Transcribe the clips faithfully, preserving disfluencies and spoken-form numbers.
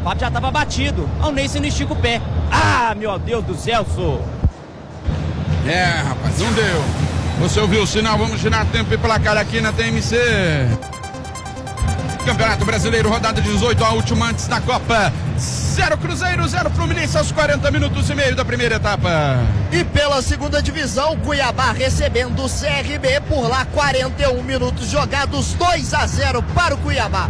Fábio já tava batido. O Neyce não estica o pé. Ah, meu Deus do céu, sou. É, rapaz, não deu. Você ouviu o sinal, vamos girar tempo e placar aqui na T M C. Campeonato Brasileiro, rodada dezoito, a última antes da Copa. Zero Cruzeiro, zero Fluminense aos quarenta minutos e meio da primeira etapa. E pela segunda divisão, Cuiabá recebendo o C R B por lá, quarenta e um minutos jogados, dois a zero para o Cuiabá.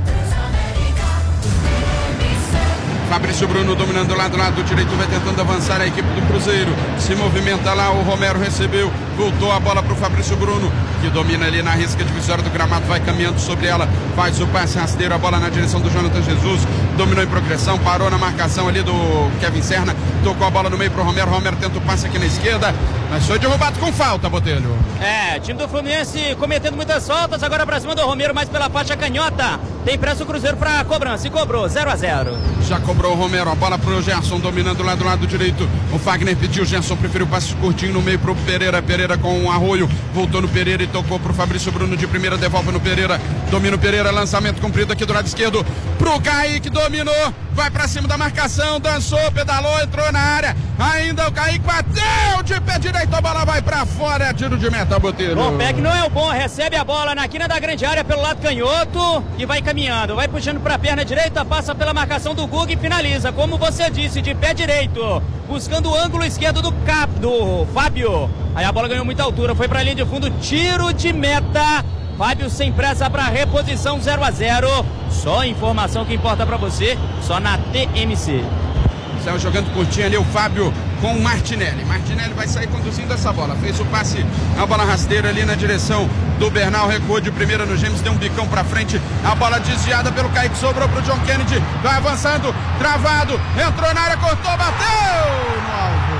Fabrício Bruno dominando lá do lado direito, vai tentando avançar a equipe do Cruzeiro. Se movimenta lá, o Romero recebeu, voltou a bola para o Fabrício Bruno, que domina ali na risca divisória do gramado, vai caminhando sobre ela, faz o passe rasteiro, a bola na direção do Jonathan Jesus, dominou em progressão, parou na marcação ali do Kevin Serna, tocou a bola no meio para o Romero, Romero tenta o passe aqui na esquerda, mas foi derrubado com falta, Botelho. É, time do Fluminense cometendo muitas faltas, agora pra cima do Romero, mais pela faixa canhota. Tem pressa o Cruzeiro pra cobrança e cobrou, zero a zero. Já cobrou o Romero, a bola pro Gerson, dominando lá do lado direito. O Fagner pediu, o Gerson preferiu o passe curtinho no meio pro Pereira. Pereira com um arroio, voltou no Pereira e tocou pro Fabrício Bruno de primeira, devolve no Pereira. Domina o Pereira, lançamento comprido aqui do lado esquerdo pro Kaique, dominou, vai pra cima da marcação, dançou, pedalou, entrou na área. Ainda o Kaique bateu de pé direito, a bola vai pra fora, é tiro de meta, Botelho. Bom, Peck não é o bom, recebe a bola na quina da grande área pelo lado canhoto e vai caminhando, vai puxando pra perna direita, passa pela marcação do Guga e finaliza, como você disse, de pé direito, buscando o ângulo esquerdo do cap, do Fábio. Aí a bola ganhou muita altura, foi pra linha de fundo, tiro de meta. Fábio sem pressa para reposição, zero a zero. Só informação que importa para você, só na T M C. Saiu jogando curtinho ali o Fábio com o Martinelli. Martinelli vai sair conduzindo essa bola. Fez o passe, a bola rasteira ali na direção do Bernal. Recuou de primeira no Gêmeos, deu um bicão pra frente. A bola desviada pelo Kaique, sobrou pro John Kennedy. Vai avançando, travado, entrou na área, cortou, bateu no alvo.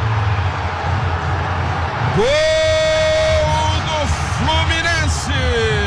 Gol do Fluminense.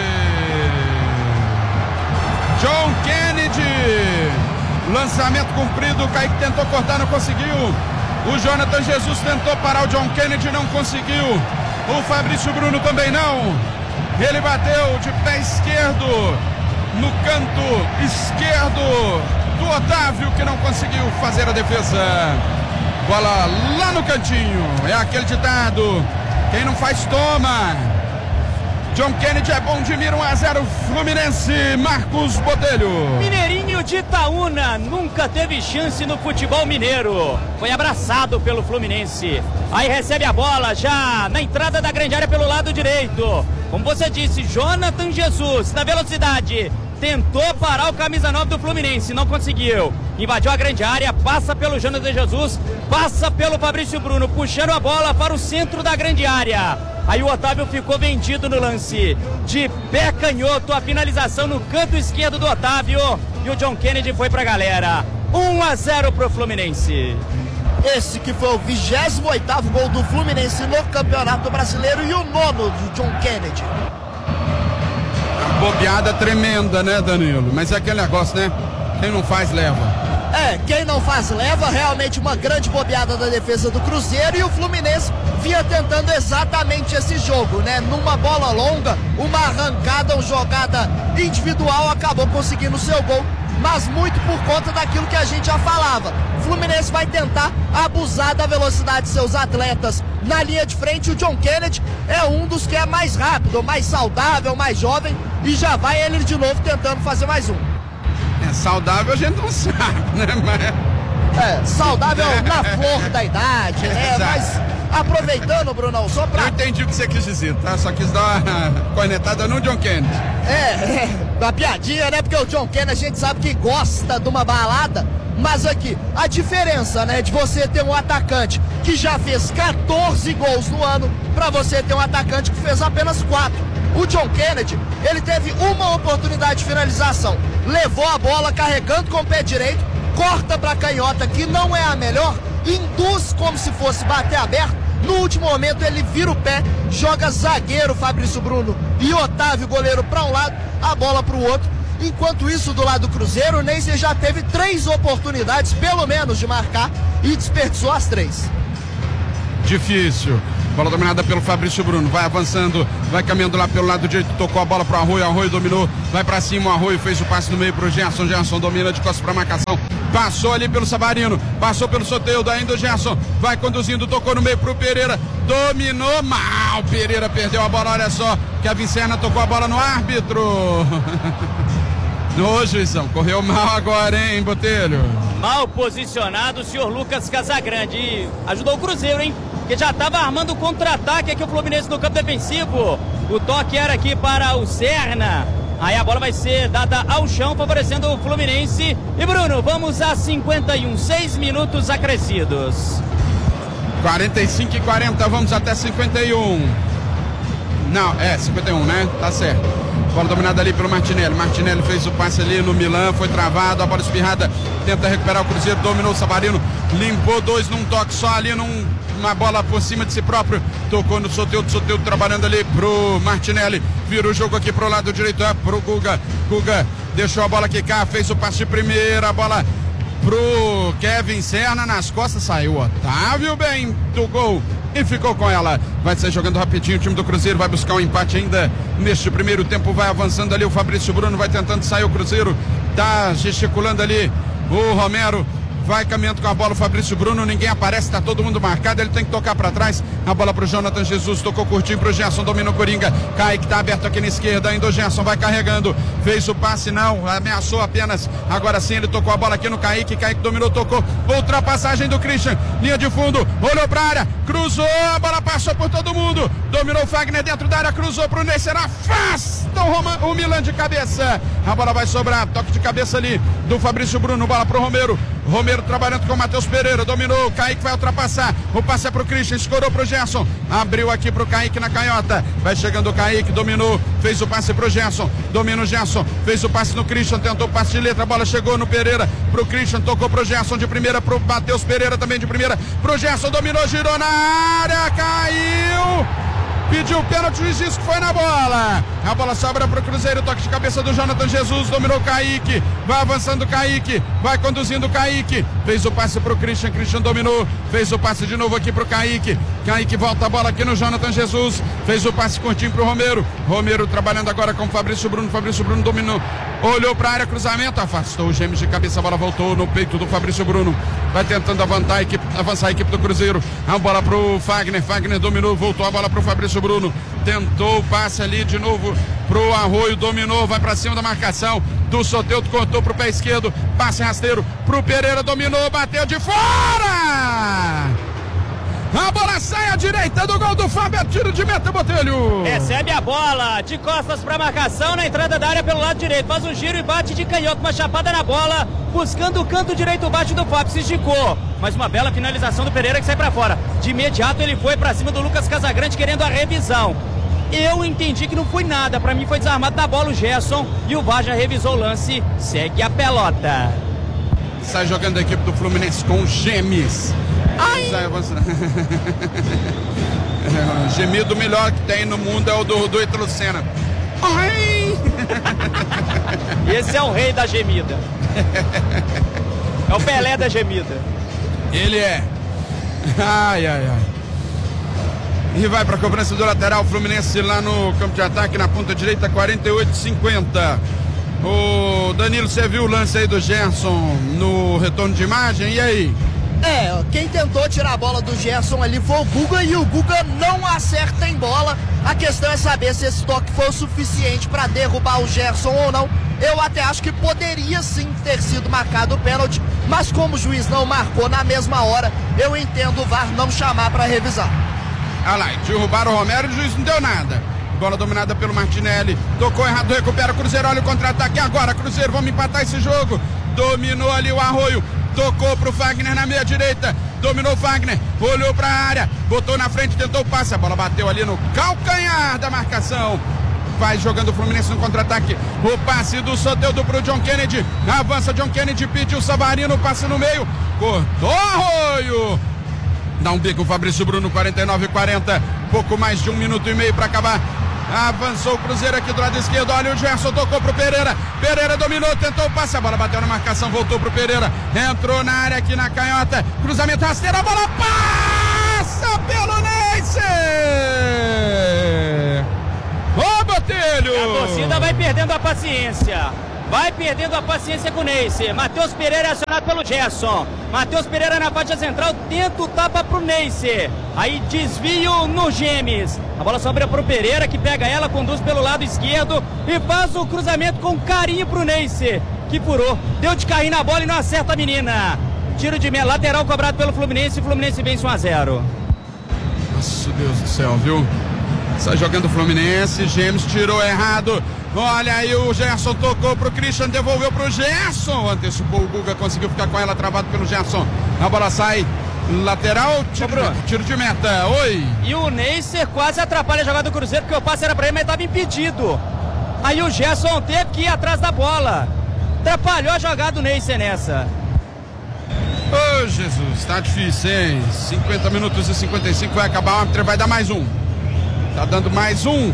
John Kennedy. Lançamento cumprido, o Kaique tentou cortar, não conseguiu. O Jonathan Jesus tentou parar o John Kennedy, não conseguiu. O Fabrício Bruno também não. Ele bateu de pé esquerdo no canto esquerdo do Otávio, que não conseguiu fazer a defesa. Bola lá no cantinho. É aquele ditado: quem não faz, toma. John Kennedy é bom de mira, um a zero Fluminense. Marcos Botelho. Mineirinho de Itaúna nunca teve chance no futebol mineiro. Foi abraçado pelo Fluminense. Aí recebe a bola já na entrada da grande área pelo lado direito. Como você disse, Jonathan Jesus na velocidade. Tentou parar o camisa nove do Fluminense, não conseguiu. Invadiu a grande área, passa pelo Jonathan Jesus, passa pelo Fabrício Bruno, puxando a bola para o centro da grande área. Aí o Otávio ficou vendido no lance. De pé canhoto, a finalização no canto esquerdo do Otávio. E o John Kennedy foi pra galera. um a zero pro Fluminense. Esse que foi o vigésimo oitavo gol do Fluminense no Campeonato Brasileiro e o nono do John Kennedy. Bobeada tremenda, né, Danilo? Mas é aquele negócio, né? Quem não faz, leva. É, quem não faz, leva. Realmente uma grande bobeada da defesa do Cruzeiro. E o Fluminense vinha tentando exatamente esse jogo, né? Numa bola longa, uma arrancada, uma jogada individual, acabou conseguindo o seu gol. Mas muito por conta daquilo que a gente já falava. O Fluminense vai tentar abusar da velocidade de seus atletas na linha de frente. O John Kennedy é um dos que é mais rápido, mais saudável, mais jovem. E já vai ele de novo tentando fazer mais um. É saudável, a gente não sabe, né? Mas... É, saudável na flor da idade, né? Mas aproveitando, Brunão, só pra... Eu entendi o que você quis dizer, tá? Só quis dar uma cornetada no John Kennedy. É, é, uma piadinha, né? Porque o John Kennedy a gente sabe que gosta de uma balada. Mas aqui, a diferença, né, de você ter um atacante que já fez quatorze gols no ano pra você ter um atacante que fez apenas quatro. O John Kennedy, ele teve uma oportunidade de finalização. Levou a bola carregando com o pé direito, corta pra canhota, que não é a melhor, induz como se fosse bater aberto. No último momento ele vira o pé, joga zagueiro Fabrício Bruno e Otávio, goleiro, pra um lado, a bola pro outro. Enquanto isso, do lado do Cruzeiro, o Neyce já teve três oportunidades, pelo menos, de marcar e desperdiçou as três. Difícil. Bola dominada pelo Fabrício Bruno, vai avançando, vai caminhando lá pelo lado direito, tocou a bola pro Arroio, Arroio dominou, vai pra cima, o Arroio fez o passe no meio pro Gerson, Gerson domina de costas pra marcação, passou ali pelo Savarino, passou pelo Soteldo, ainda o Gerson, vai conduzindo, tocou no meio pro Pereira, dominou mal, Pereira perdeu a bola, olha só, Kevin Serna tocou a bola no árbitro. Ô, juizão, correu mal agora, hein, Botelho? Mal posicionado o senhor Lucas Casagrande, e ajudou o Cruzeiro, hein? Que já estava armando o contra-ataque aqui o Fluminense no campo defensivo. O toque era aqui para o Serna. Aí a bola vai ser dada ao chão, favorecendo o Fluminense. E Bruno, vamos a cinquenta e um, seis minutos acrescidos. quarenta e cinco e quarenta, vamos até cinquenta e um. Não, é cinquenta e um, né? Tá certo. Bola dominada ali pelo Martinelli. Martinelli fez o passe ali no Milan, foi travado, a bola espirrada, tenta recuperar o Cruzeiro, dominou o Savarino, limpou dois num toque só ali, num, uma bola por cima de si próprio, tocou no Soteldo, Soteldo trabalhando ali pro Martinelli, vira o jogo aqui pro lado direito, é pro Guga, Guga deixou a bola quicar, fez o passe de primeira, a bola pro Kevin Serna, nas costas saiu Otávio bem do gol e ficou com ela. Vai sair jogando rapidinho o time do Cruzeiro, vai buscar um empate ainda neste primeiro tempo, vai avançando ali o Fabrício Bruno, vai tentando sair o Cruzeiro, tá gesticulando ali o Romero, vai caminhando com a bola o Fabrício Bruno, ninguém aparece, tá todo mundo marcado, ele tem que tocar para trás, a bola pro Jonathan Jesus, tocou curtinho pro Gerson, domina o Coringa, Kaique tá aberto aqui na esquerda, ainda o Gerson vai carregando, fez o passe, não, ameaçou apenas, agora sim ele tocou a bola aqui no Kaique, Kaique dominou, tocou, ultrapassagem do Christian, linha de fundo, olhou pra área, cruzou, a bola passou por todo mundo, dominou o Fagner dentro da área, cruzou pro Neysser, afasta o, Roma, o Milan de cabeça, a bola vai sobrar, toque de cabeça ali do Fabrício Bruno, bola pro Romero, Romero trabalhando com o Matheus Pereira, dominou, o Kaique vai ultrapassar, o passe é pro Christian, escorou pro Gerson, abriu aqui pro Kaique na canhota, vai chegando o Kaique, dominou, fez o passe pro Gerson, domina o Gerson, fez o passe no Christian, tentou o passe de letra, a bola chegou no Pereira, pro Christian, tocou pro Gerson de primeira, pro Matheus Pereira também de primeira, pro Gerson, dominou, girou na área, caiu, pediu pênalti, o juiz disse que foi na bola, a bola sobra pro Cruzeiro, toque de cabeça do Jonathan Jesus, dominou o Kaique, vai avançando o Kaique, vai conduzindo o Kaique, fez o passe pro Christian, Christian dominou, fez o passe de novo aqui pro Kaique, Kaique volta a bola aqui no Jonathan Jesus, fez o passe curtinho pro Romero, Romero trabalhando agora com o Fabrício Bruno, Fabrício Bruno dominou, olhou pra área, cruzamento, afastou o gêmeos de cabeça, a bola voltou no peito do Fabrício Bruno, vai tentando avançar a equipe, avançar a equipe do Cruzeiro, a bola pro Fagner, Fagner dominou, voltou a bola pro Fabrício Bruno, tentou o passe ali de novo pro Arroio, dominou, vai pra cima da marcação do Soteldo, cortou pro pé esquerdo, passe rasteiro pro Pereira, dominou, bateu de fora! A bola sai à direita do gol do Fábio, tiro de meta, Botelho. Recebe a bola de costas para marcação na entrada da área pelo lado direito. Faz um giro e bate de canhoto, uma chapada na bola, buscando o canto direito baixo do Fábio. Se esticou. Mas uma bela finalização do Pereira que sai para fora. De imediato ele foi para cima do Lucas Casagrande querendo a revisão. Eu entendi que não foi nada. Para mim foi desarmado da bola o Gerson e o V A R já revisou o lance. Segue a pelota. Sai jogando a equipe do Fluminense com Gemes. Ai. Sai avançando. É, o gemido melhor que tem no mundo é o do, do Ítalo Senna. Ai. Esse é o rei da gemida. É o Pelé da gemida. Ele é. Ai, ai, ai. E vai para a cobrança do lateral, Fluminense lá no campo de ataque, na ponta direita, quarenta e oito a cinquenta. O Danilo, você viu o lance aí do Gerson no retorno de imagem, e aí? É, quem tentou tirar a bola do Gerson ali foi o Guga e o Guga não acerta em bola. A questão é saber se esse toque foi o suficiente para derrubar o Gerson ou não. Eu até acho que poderia sim ter sido marcado o pênalti, mas como o juiz não marcou na mesma hora, eu entendo o V A R não chamar para revisar. Ah lá, derrubaram o Romero e o juiz não deu nada. Bola dominada pelo Martinelli, tocou errado, recupera o Cruzeiro, olha o contra-ataque agora, Cruzeiro, vamos empatar esse jogo. Dominou ali o Arroio, tocou pro Fagner na meia direita, dominou o Fagner, olhou pra área, botou na frente, tentou o passe, a bola bateu ali no calcanhar da marcação. Vai jogando o Fluminense no contra-ataque, o passe do Soteldo pro John Kennedy, avança John Kennedy, pediu o Savarino, passe no meio, cortou Arroio. Dá um bico o Fabrício Bruno, quarenta e nove a quarenta, pouco mais de um minuto e meio para acabar. Avançou o Cruzeiro aqui do lado esquerdo, olha o Gerson, tocou pro Pereira, Pereira dominou, tentou o passe, a bola bateu na marcação, voltou pro Pereira, entrou na área aqui na canhota, cruzamento rasteiro, a bola Passa pelo Neyce! Ô, Botelho! A torcida vai perdendo a paciência. Vai perdendo a paciência com o Neyce. Matheus Pereira é acionado pelo Gerson. Matheus Pereira na faixa central, tenta o tapa pro Neyce. Aí desvio no Gemes. A bola sobra pro Pereira, que pega ela, conduz pelo lado esquerdo e faz o cruzamento com carinho pro Neyce, que furou. Deu de carrinho na bola e não acerta a menina. Tiro de meia, lateral cobrado pelo Fluminense. Fluminense vence um a zero. Nossa, Deus do céu, viu? Sai jogando o Fluminense, Gemes tirou errado. Olha aí, o Gerson tocou pro Christian, devolveu pro Gerson. Antecipou o Guga, conseguiu ficar com ela, travado pelo Gerson. A bola sai, lateral, tiro, tiro de meta. Oi. E o Neyce quase atrapalha a jogada do Cruzeiro, porque o passe era pra ele, mas estava impedido. Aí o Gerson teve que ir atrás da bola. Atrapalhou a jogada do Neyce nessa. Ô, oh, Jesus, tá difícil, hein? cinquenta minutos e cinquenta e cinco, vai acabar, o árbitro vai dar mais um. Tá dando mais um.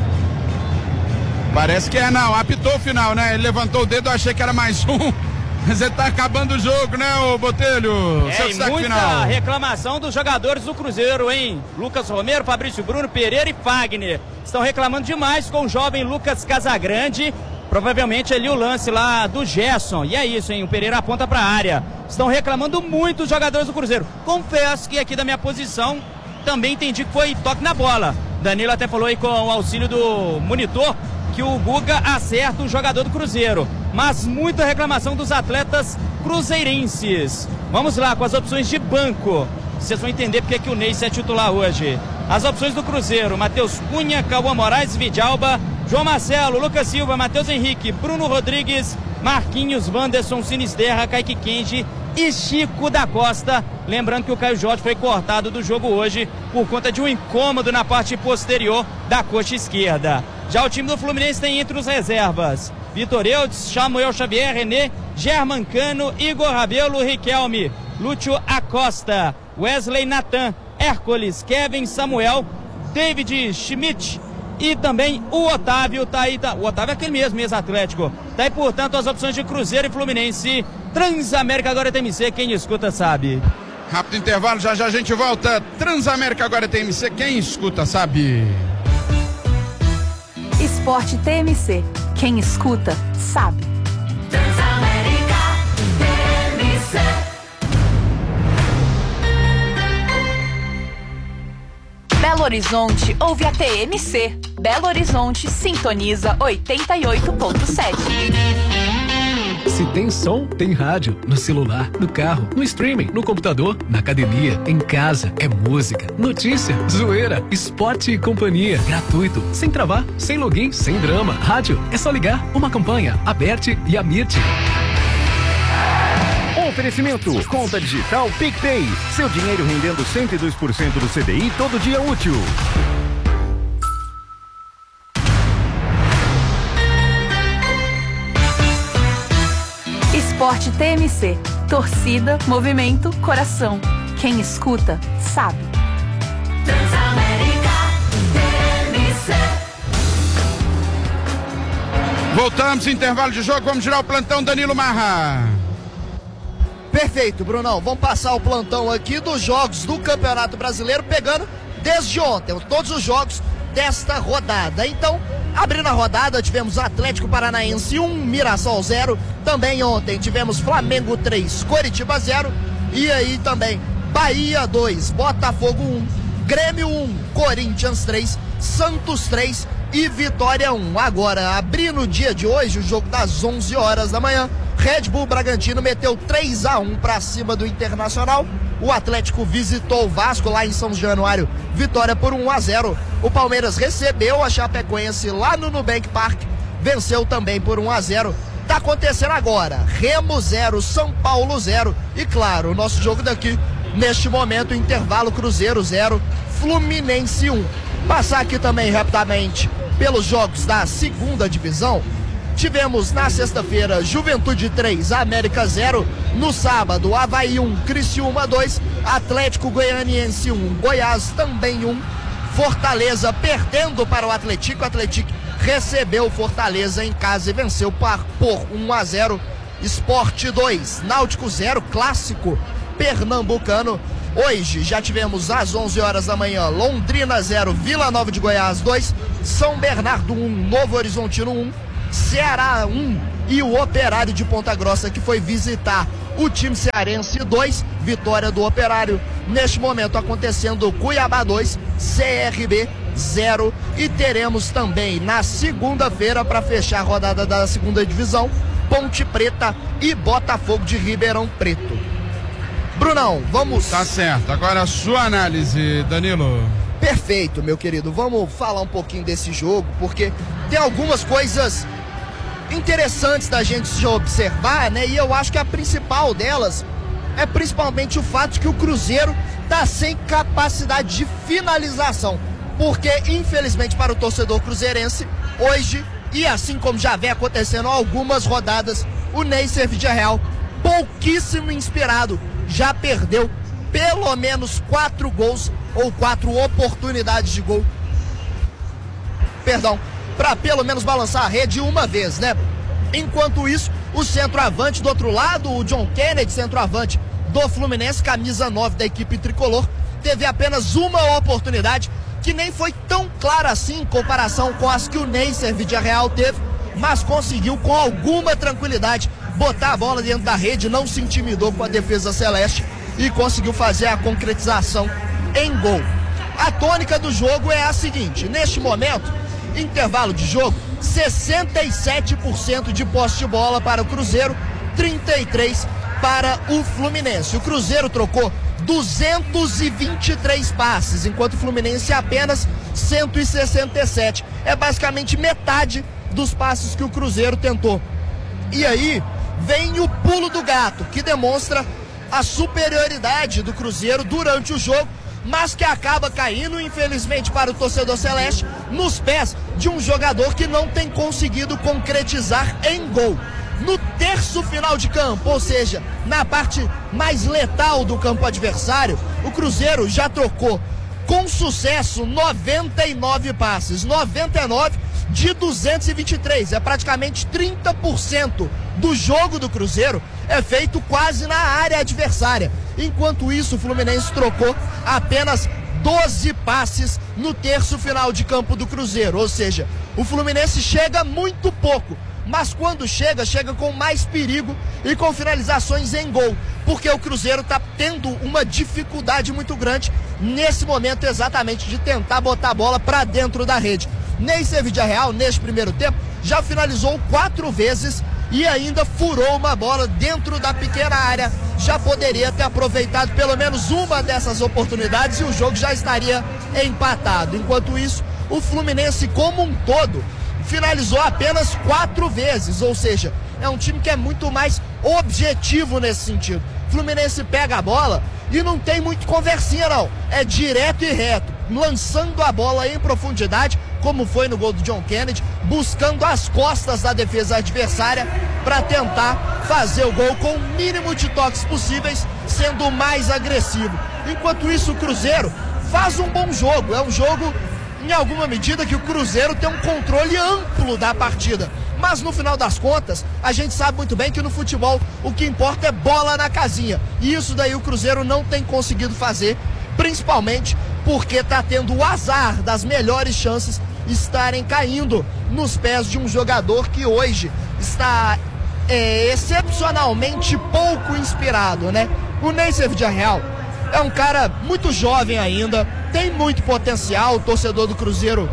Parece que é, não, apitou o final, né? Ele levantou o dedo, eu achei que era mais um. Mas ele tá acabando o jogo, né, ô Botelho? É, e muita final. Reclamação dos jogadores do Cruzeiro, hein? Lucas Romero, Fabrício Bruno, Pereira e Fagner. Estão reclamando demais com o jovem Lucas Casagrande. Provavelmente ali o lance lá do Gerson. E é isso, hein? O Pereira aponta pra área. Estão reclamando muito os jogadores do Cruzeiro. Confesso que aqui da minha posição também entendi que foi toque na bola. Danilo até falou aí com o auxílio do monitor que o Guga acerta o jogador do Cruzeiro. Mas muita reclamação dos atletas cruzeirenses. Vamos lá com as opções de banco. Vocês vão entender porque que o Neyce é titular hoje. As opções do Cruzeiro: Matheus Cunha, Cauã Moraes, Vidalba, João Marcelo, Lucas Silva, Matheus Henrique, Bruno Rodrigues, Marquinhos, Wanderson, Sinisterra, Kaique Kenji e Chico da Costa. Lembrando que o Caio Jorge foi cortado do jogo hoje por conta de um incômodo na parte posterior da coxa esquerda. Já o time do Fluminense tem entre os reservas Vitor Eudes, Samuel Xavier, René, Germancano, Igor Rabelo, Riquelme, Lúcio Acosta, Wesley Natan, Hércules, Kevin, Samuel, David Schmidt e também o Otávio. Tá aí, tá, o Otávio é aquele mesmo, ex-Atlético. Tá aí, portanto, as opções de Cruzeiro e Fluminense. Transamérica agora tem M C, quem escuta sabe. Rápido intervalo, já já a gente volta. Transamérica agora tem M C, quem escuta sabe. Esporte T M C, quem escuta sabe. Transamérica T M C. Belo Horizonte ouve a T M C. Belo Horizonte sintoniza oitenta e oito ponto sete. Se tem som, tem rádio. No celular, no carro, no streaming, no computador, na academia, em casa. É música, notícia, zoeira, esporte e companhia. Gratuito, sem travar, sem login, sem drama. Rádio, é só ligar. Uma campanha, Aberte e Amirte. Oferecimento, conta digital PicPay. Seu dinheiro rendendo cento e dois por cento do C D I todo dia útil. Esporte T M C. Torcida, movimento, coração. Quem escuta, sabe. Transamérica T M C. Voltamos, intervalo de jogo, vamos girar o plantão, Danilo Marra. Perfeito, Brunão. Vamos passar o plantão aqui dos jogos do Campeonato Brasileiro, pegando desde ontem, todos os jogos desta rodada. Então, abrindo a rodada, tivemos Atlético Paranaense um, Mirassol zero. Também ontem tivemos Flamengo três, Coritiba zero. E aí também Bahia dois, Botafogo um, Grêmio um, Corinthians três, Santos três e Vitória um. Agora, abrindo o dia de hoje, o jogo das onze horas da manhã, Red Bull Bragantino meteu três a um para cima do Internacional. O Atlético visitou o Vasco lá em São Januário, vitória por um a zero. O Palmeiras recebeu a Chapecoense lá no Nubank Park, venceu também por um a zero. Tá acontecendo agora, Remo zero, São Paulo zero. E claro, o nosso jogo daqui, neste momento, intervalo Cruzeiro zero, Fluminense um. Passar aqui também rapidamente pelos jogos da segunda divisão. Tivemos na sexta-feira Juventude três, América zero. No sábado, Avaí um, Criciúma dois, Atlético Goianiense um, Goiás também um. Fortaleza perdendo para o Atlético. O Atlético recebeu Fortaleza em casa e venceu por um a zero. Sport dois, Náutico zero, clássico pernambucano. Hoje já tivemos às onze horas da manhã Londrina zero, Vila Nova de Goiás dois, São Bernardo um, Novo Horizontino um, Ceará um e o Operário de Ponta Grossa, que foi visitar o time cearense dois, vitória do Operário. Neste momento acontecendo Cuiabá dois, C R B zero, e teremos também na segunda-feira, para fechar a rodada da segunda divisão, Ponte Preta e Botafogo de Ribeirão Preto. Brunão, vamos... Tá certo, agora a sua análise, Danilo. Perfeito, meu querido, vamos falar um pouquinho desse jogo, porque tem algumas coisas interessantes da gente observar, né? E eu acho que a principal delas é principalmente o fato de que o Cruzeiro tá sem capacidade de finalização, porque infelizmente para o torcedor cruzeirense, hoje, e assim como já vem acontecendo há algumas rodadas, o Neisser Vidiarreal, pouquíssimo inspirado, já perdeu pelo menos quatro gols ou quatro oportunidades de gol, perdão, para pelo menos balançar a rede uma vez, né? Enquanto isso, o centroavante do outro lado, o John Kennedy, centroavante do Fluminense, camisa nove da equipe tricolor, teve apenas uma oportunidade, que nem foi tão clara assim em comparação com as que o Neisser Vidiarreal teve, mas conseguiu com alguma tranquilidade botar a bola dentro da rede, não se intimidou com a defesa celeste e conseguiu fazer a concretização em gol. A tônica do jogo é a seguinte: neste momento, intervalo de jogo, sessenta e sete por cento de posse de bola para o Cruzeiro, trinta e três por cento para o Fluminense. O Cruzeiro trocou duzentos e vinte e três passes, enquanto o Fluminense apenas cento e sessenta e sete. É basicamente metade dos passes que o Cruzeiro tentou. E aí vem o pulo do gato, que demonstra a superioridade do Cruzeiro durante o jogo, mas que acaba caindo, infelizmente para o torcedor celeste, nos pés de um jogador que não tem conseguido concretizar em gol. No terço final de campo, ou seja, na parte mais letal do campo adversário, o Cruzeiro já trocou com sucesso noventa e nove passes, noventa e nove de duzentos e vinte e três, é praticamente trinta por cento do jogo do Cruzeiro é feito quase na área adversária. Enquanto isso, o Fluminense trocou apenas doze passes no terço final de campo do Cruzeiro, ou seja, o Fluminense chega muito pouco, mas quando chega, chega com mais perigo e com finalizações em gol, porque o Cruzeiro está tendo uma dificuldade muito grande nesse momento exatamente de tentar botar a bola para dentro da rede. Neisser Vidiarreal, neste primeiro tempo, já finalizou quatro vezes e ainda furou uma bola dentro da pequena área. Já poderia ter aproveitado pelo menos uma dessas oportunidades e o jogo já estaria empatado. Enquanto isso, o Fluminense como um todo finalizou apenas quatro vezes, ou seja, é um time que é muito mais objetivo nesse sentido. O Fluminense pega a bola e não tem muito conversinha não, é direto e reto, lançando a bola em profundidade, como foi no gol do John Kennedy, buscando as costas da defesa adversária para tentar fazer o gol com o mínimo de toques possíveis, sendo o mais agressivo. Enquanto isso, o Cruzeiro faz um bom jogo, é um jogo em alguma medida que o Cruzeiro tem um controle amplo da partida, mas no final das contas a gente sabe muito bem que no futebol o que importa é bola na casinha, e isso daí o Cruzeiro não tem conseguido fazer, principalmente porque está tendo o azar das melhores chances estarem caindo nos pés de um jogador que hoje está é, excepcionalmente pouco inspirado, né? O Neisser Vidiarreal é um cara muito jovem ainda, tem muito potencial. O torcedor do Cruzeiro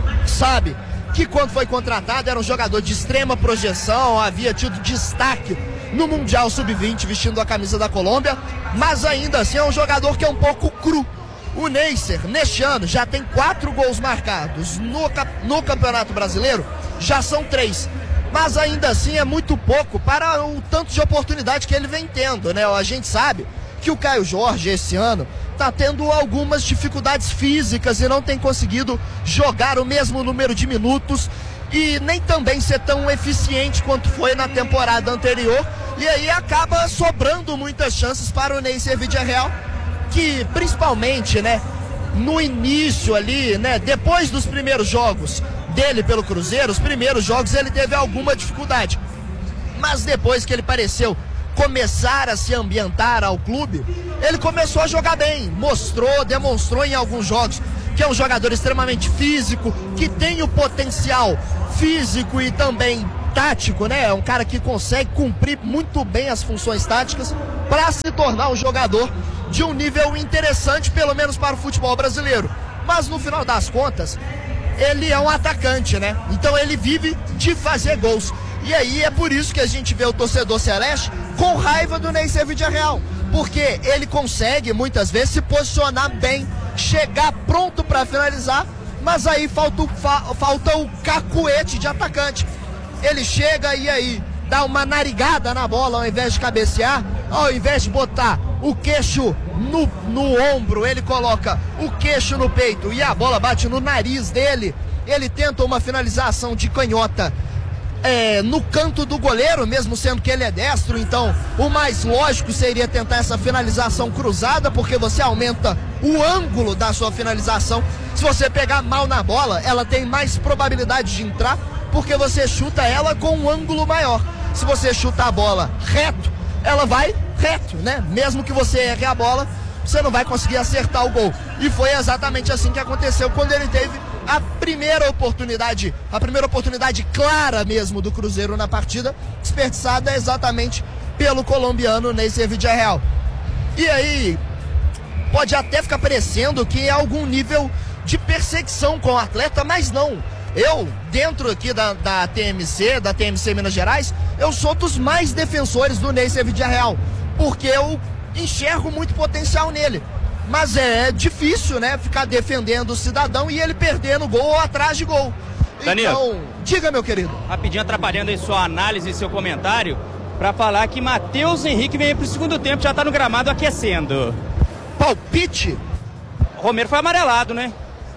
sabe que quando foi contratado era um jogador de extrema projeção, havia tido destaque no Mundial sub vinte vestindo a camisa da Colômbia, mas ainda assim é um jogador que é um pouco cru. O Neisser, neste ano, já tem quatro gols marcados. No, no Campeonato Brasileiro, já são três. Mas ainda assim é muito pouco para o tanto de oportunidade que ele vem tendo, né? A gente sabe que o Caio Jorge, esse ano, está tendo algumas dificuldades físicas e não tem conseguido jogar o mesmo número de minutos e nem também ser tão eficiente quanto foi na temporada anterior. E aí acaba sobrando muitas chances para o Neisser Vidiarreal, que principalmente, né, no início ali, né, depois dos primeiros jogos dele pelo Cruzeiro, os primeiros jogos ele teve alguma dificuldade, mas depois que ele pareceu começar a se ambientar ao clube, ele começou a jogar bem, mostrou, demonstrou em alguns jogos que é um jogador extremamente físico, que tem o potencial físico e também tático, né? É um cara que consegue cumprir muito bem as funções táticas para se tornar um jogador de um nível interessante, pelo menos para o futebol brasileiro. Mas no final das contas, ele é um atacante, né? Então ele vive de fazer gols. E aí é por isso que a gente vê o torcedor celeste com raiva do Neisser Vidiarreal, porque ele consegue muitas vezes se posicionar bem, chegar pronto para finalizar, mas aí falta o, fa, falta o cacuete de atacante. Ele chega e aí dá uma narigada na bola ao invés de cabecear, ao invés de botar o queixo no, no ombro, ele coloca o queixo no peito e a bola bate no nariz dele. Ele tenta uma finalização de canhota É, no canto do goleiro, mesmo sendo que ele é destro, então o mais lógico seria tentar essa finalização cruzada, porque você aumenta o ângulo da sua finalização. Se você pegar mal na bola, ela tem mais probabilidade de entrar, porque você chuta ela com um ângulo maior. Se você chuta a bola reto, ela vai reto, né? Mesmo que você erre a bola, você não vai conseguir acertar o gol. E foi exatamente assim que aconteceu quando ele teve a primeira oportunidade, a primeira oportunidade clara mesmo do Cruzeiro na partida, desperdiçada exatamente pelo colombiano Neisser Vidiarreal. E aí, pode até ficar parecendo que é algum nível de perseguição com o atleta, mas não. Eu, dentro aqui da, da T M C, da T M C Minas Gerais, eu sou dos mais defensores do Neisser Vidiarreal, porque eu enxergo muito potencial nele. Mas é difícil, né, ficar defendendo o cidadão e ele perdendo gol atrás de gol. Danilo, então, diga, meu querido. Rapidinho, atrapalhando aí sua análise e seu comentário, para falar que Matheus Henrique vem pro segundo tempo, já tá no gramado aquecendo. Palpite? Romero foi amarelado, né?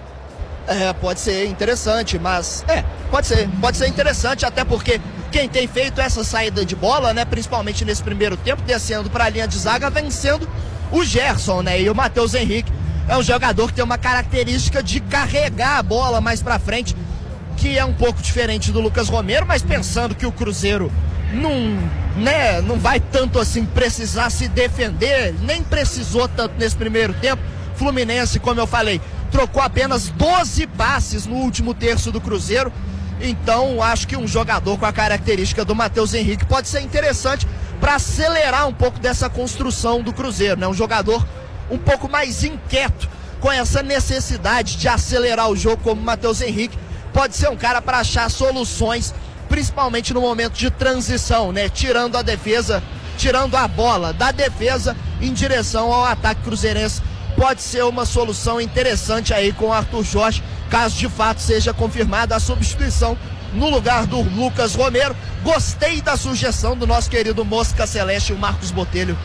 É, pode ser interessante, mas... É, pode ser. Pode ser interessante, até porque quem tem feito essa saída de bola, né, principalmente nesse primeiro tempo, descendo para a linha de zaga, vencendo o Gerson, né? E o Matheus Henrique é um jogador que tem uma característica de carregar a bola mais pra frente, que é um pouco diferente do Lucas Romero, mas pensando que o Cruzeiro não, né, não vai tanto assim precisar se defender, nem precisou tanto nesse primeiro tempo. Fluminense, como eu falei, trocou apenas doze passes no último terço do Cruzeiro. Então, acho que um jogador com a característica do Matheus Henrique pode ser interessante para acelerar um pouco dessa construção do Cruzeiro, né? Um jogador um pouco mais inquieto, com essa necessidade de acelerar o jogo, como o Matheus Henrique, pode ser um cara para achar soluções, principalmente no momento de transição, né? Tirando a defesa, tirando a bola da defesa em direção ao ataque cruzeirense. Pode ser uma solução interessante aí com o Arthur Jorge, caso de fato seja confirmada a substituição no lugar do Lucas Romero. Gostei da sugestão do nosso querido Mosca Celeste, o Marcos Botelho.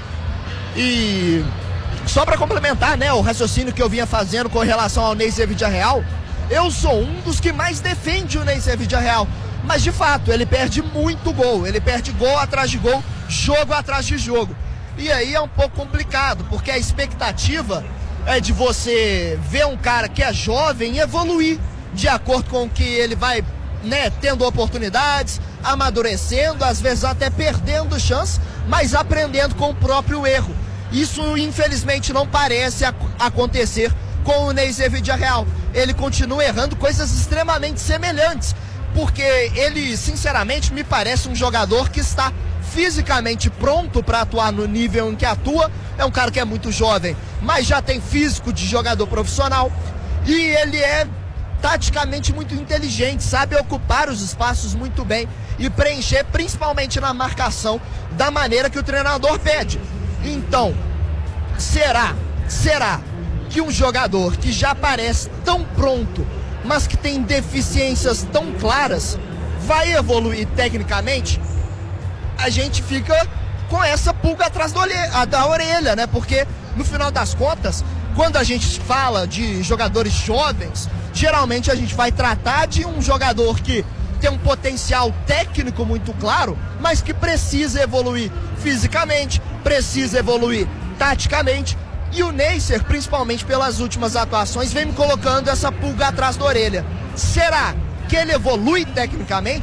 E só para complementar, né, o raciocínio que eu vinha fazendo com relação ao Neisser Vidiarreal, eu sou um dos que mais defende o Neisser Vidiarreal, mas de fato ele perde muito gol, ele perde gol atrás de gol, jogo atrás de jogo. E aí é um pouco complicado, porque a expectativa é de você ver um cara que é jovem evoluir de acordo com o que ele vai, né, tendo oportunidades, amadurecendo, às vezes até perdendo chance, mas aprendendo com o próprio erro. Isso infelizmente não parece ac- acontecer com o Neisser Vidiarreal. Ele continua errando coisas extremamente semelhantes, porque ele sinceramente me parece um jogador que está fisicamente pronto para atuar no nível em que atua. É um cara que é muito jovem, mas já tem físico de jogador profissional, e ele é taticamente muito inteligente, sabe ocupar os espaços muito bem e preencher principalmente na marcação da maneira que o treinador pede. Então, será, será que um jogador que já parece tão pronto, mas que tem deficiências tão claras, vai evoluir tecnicamente? A gente fica com essa pulga atrás da orelha, da orelha, né? Porque, no final das contas, quando a gente fala de jogadores jovens, geralmente a gente vai tratar de um jogador que tem um potencial técnico muito claro, mas que precisa evoluir fisicamente, precisa evoluir taticamente. E o Neisser, principalmente pelas últimas atuações, vem me colocando essa pulga atrás da orelha. Será que ele evolui tecnicamente?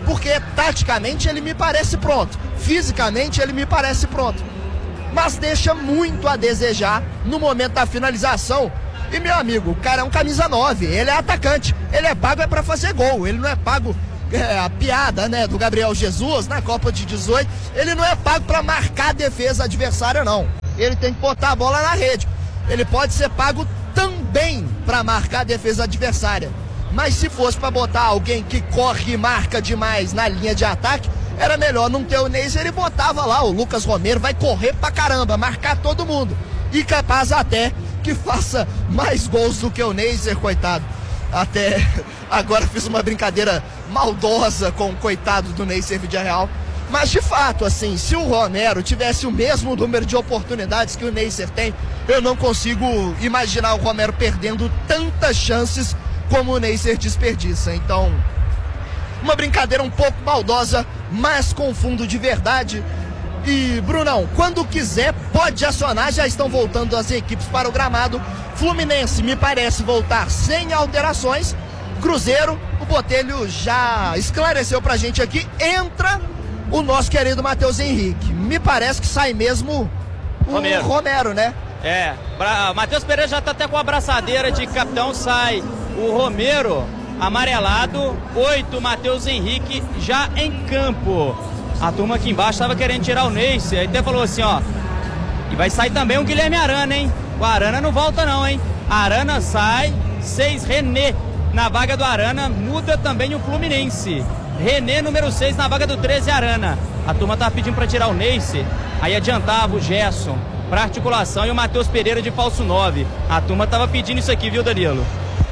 porque taticamente ele me parece pronto, fisicamente ele me parece pronto, mas deixa muito a desejar no momento da finalização. E meu amigo, o cara é um camisa nove, ele é atacante, ele é pago é pra fazer gol, ele não é pago, é, a piada, né, do Gabriel Jesus na Copa de dezoito, ele não é pago pra marcar a defesa adversária, não. Ele tem que botar a bola na rede. Ele pode ser pago também pra marcar a defesa adversária, mas se fosse pra botar alguém que corre e marca demais na linha de ataque, era melhor não ter o Neisser e botava lá o Lucas Romero, vai correr pra caramba, marcar todo mundo, e capaz até que faça mais gols do que o Neisser, coitado. Até agora fiz uma brincadeira maldosa com o coitado do Neisser Vidiarreal, mas de fato, assim, se o Romero tivesse o mesmo número de oportunidades que o Neisser tem, eu não consigo imaginar o Romero perdendo tantas chances como o Neisser desperdiça. Então, uma brincadeira um pouco maldosa, mas com fundo de verdade. E, Brunão, quando quiser, pode acionar, já estão voltando as equipes para o gramado. Fluminense me parece voltar sem alterações. Cruzeiro, o Botelho já esclareceu pra gente aqui, entra o nosso querido Matheus Henrique. Me parece que sai mesmo o Romero, Romero né? É, Bra... Matheus Pereira já tá até com a abraçadeira de capitão, sai o Romero amarelado, oito, Matheus Henrique já em campo. A turma aqui embaixo estava querendo tirar o Neisser, aí até falou assim, ó, e vai sair também o Guilherme Arana, hein? O Arana não volta não, hein? Arana sai, seis, René na vaga do Arana, muda também o Fluminense. René, número seis, na vaga do treze, Arana. A turma tá pedindo para tirar o Neisser, aí adiantava o Gerson para articulação e o Matheus Pereira de falso nove. A turma tava pedindo isso aqui, viu, Danilo?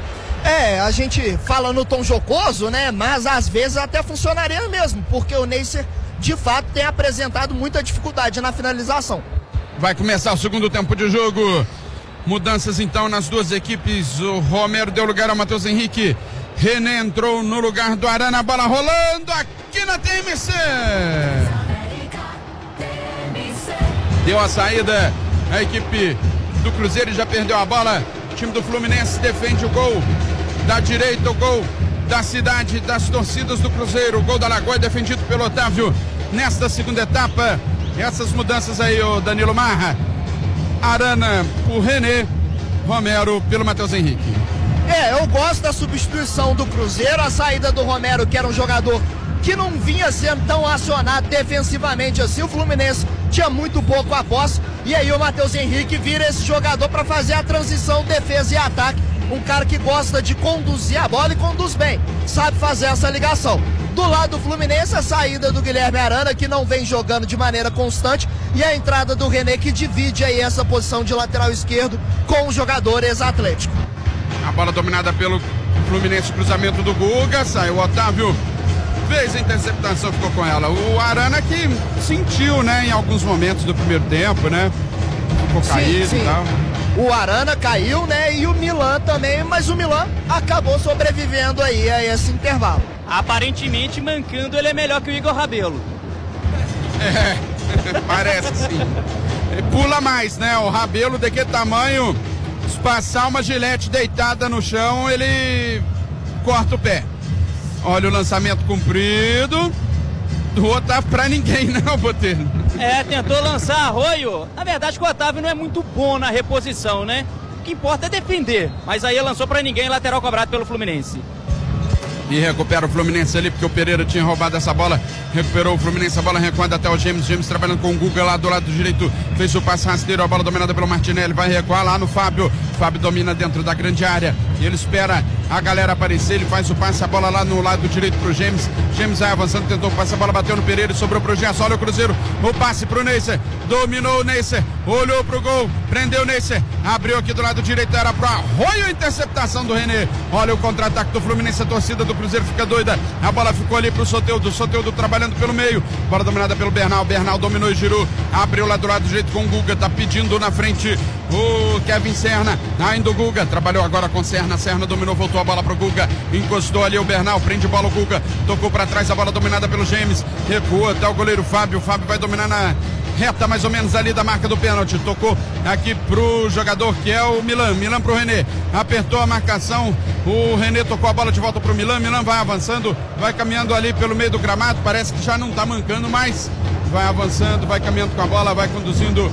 É, a gente fala no tom jocoso, né? Mas às vezes até funcionaria mesmo, porque o Neisser de fato tem apresentado muita dificuldade na finalização. Vai começar o segundo tempo de jogo. Mudanças então nas duas equipes. O Romero deu lugar ao Matheus Henrique. René entrou no lugar do Arana. Bola rolando aqui na T M C. Deu a saída a equipe do Cruzeiro e já perdeu a bola. O time do Fluminense defende o gol da direita, o gol da cidade, das torcidas do Cruzeiro. O gol da Lagoa é defendido pelo Otávio nesta segunda etapa. Essas mudanças aí, o Danilo Marra. Arana por René, Romero pelo Matheus Henrique. É, eu gosto da substituição do Cruzeiro, a saída do Romero, que era um jogador que não vinha sendo tão acionado defensivamente assim. O Fluminense tinha muito pouco a posse, e aí o Matheus Henrique vira esse jogador para fazer a transição defesa e ataque. Um cara que gosta de conduzir a bola e conduz bem, sabe fazer essa ligação. Do lado do Fluminense, a saída do Guilherme Arana, que não vem jogando de maneira constante, e a entrada do René, que divide aí essa posição de lateral esquerdo com o jogador ex-atlético. A bola dominada pelo Fluminense, cruzamento do Guga, saiu o Otávio, fez a interceptação, ficou com ela. O Arana que sentiu, né, em alguns momentos do primeiro tempo, né, ficou Sim, caído sim. e tal. O Arana caiu, né, e o Milan também, mas o Milan acabou sobrevivendo aí a esse intervalo. Aparentemente, mancando, ele é melhor que o Igor Rabelo. É, parece sim. Pula mais, né, o Rabelo de que tamanho, se passar uma Gillette deitada no chão, ele corta o pé. Olha o lançamento comprido do Otávio pra ninguém, não, Botelho? É, tentou lançar Arroio. Na verdade, o Otávio não é muito bom na reposição, né? O que importa é defender. Mas aí lançou pra ninguém, lateral cobrado pelo Fluminense. E recupera o Fluminense ali, porque o Pereira tinha roubado essa bola. Recuperou o Fluminense, a bola recuada até o James. James trabalhando com o Guga lá do lado direito. Fez o passe rasteiro, a bola dominada pelo Martinelli. Vai recuar lá no Fábio. Fábio domina dentro da grande área. E ele espera a galera aparecer. Ele faz o passe, a bola lá no lado direito pro James. James vai avançando, tentou passar, a bola bateu no Pereira e sobrou pro Gerson. Olha o Cruzeiro. O passe pro Neisser. Dominou o Neisser. Olhou pro gol. Prendeu o Neisser. Abriu aqui do lado direito. Era pro Arroio. Interceptação do René. Olha o contra-ataque do Fluminense. A torcida do Cruzeiro fica doida. A bola ficou ali pro Soteldo. Soteldo trabalhando pelo meio. Bola dominada pelo Bernal. Bernal dominou e girou. Abriu lá do lado direito com o Guga. Tá pedindo na frente o Kevin Serna. Ainda o Guga. Trabalhou agora com Serna. Serna dominou. Voltou a bola pro Guga. Encostou ali o Bernal. Prende bola o Guga. Tocou pra trás. A bola dominada pelo James. Recua até o goleiro Fábio. O Fábio vai dominar na reta mais ou menos ali da marca do pênalti, tocou aqui pro jogador que é o Milan, Milan pro René, apertou a marcação, o René tocou a bola de volta pro Milan, Milan vai avançando, vai caminhando ali pelo meio do gramado, parece que já não tá mancando mais, vai avançando, vai caminhando com a bola, vai conduzindo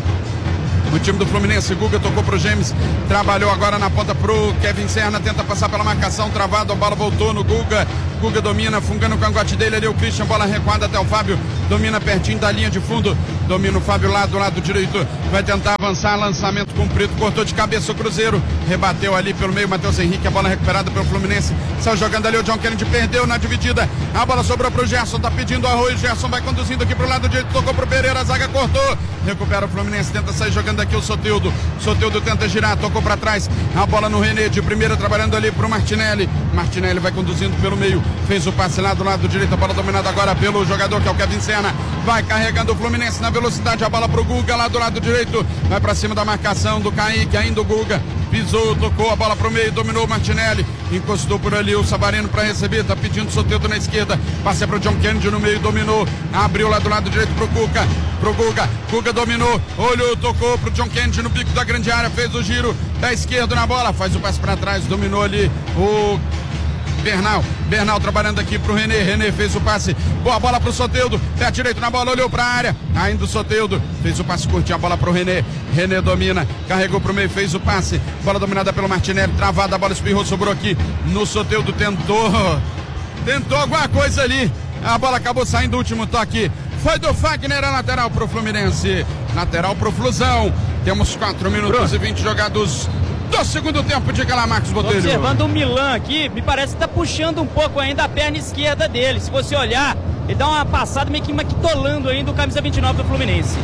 o time do Fluminense. Guga tocou pro James, trabalhou agora na ponta pro Kevin Serna, tenta passar pela marcação, travado, a bola voltou no Guga, Guga domina, fungando o cangote dele ali o Christian, bola recuada até o Fábio, domina pertinho da linha de fundo, domina o Fábio lá do lado direito, vai tentar avançar, lançamento comprido, cortou de cabeça o Cruzeiro, rebateu ali pelo meio Matheus Henrique, a bola recuperada pelo Fluminense, saiu jogando ali o John Kennedy, perdeu na dividida, a bola sobrou pro Gerson, tá pedindo arroio, Gerson vai conduzindo aqui pro lado direito, tocou pro Pereira, a zaga cortou, recupera o Fluminense, tenta sair jogando aqui o Soteldo, Soteldo tenta girar, tocou pra trás, a bola no René, de primeira trabalhando ali pro Martinelli, Martinelli vai conduzindo pelo meio, fez o passe lá do lado direito, a bola dominada agora pelo jogador que é o Kevin Serna, vai carregando o Fluminense na velocidade, a bola pro Guga lá do lado direito, vai pra cima da marcação do Kaique, ainda o Guga, pisou, tocou a bola pro meio, dominou o Martinelli, encostou por ali o Savarino pra receber, tá pedindo Soteldo na esquerda, passe pro John Kennedy no meio, dominou, abriu lá do lado direito pro Cuca, pro Guga, Guga dominou, olhou, tocou pro John Kennedy no bico da grande área, fez o giro da esquerda na bola, faz o passe pra trás, dominou ali o Bernal, Bernal trabalhando aqui pro René, René fez o passe, boa bola pro Soteldo, pé direito na bola, olhou pra área, ainda o Soteldo, fez o passe curtinho, a bola pro René, René domina, carregou pro meio, fez o passe, bola dominada pelo Martinelli, travada, a bola espirrou, sobrou aqui no Soteldo, tentou, tentou alguma coisa ali, a bola acabou saindo, o último toque, foi do Fagner, a lateral pro Fluminense, lateral pro Flusão, temos quatro minutos e vinte jogados do segundo tempo, de lá, Marcos Botelho. Observando o Milan aqui, me parece que tá puxando um pouco ainda a perna esquerda dele. Se você olhar, ele dá uma passada meio que maquitolando ainda o camisa vinte e nove do Fluminense.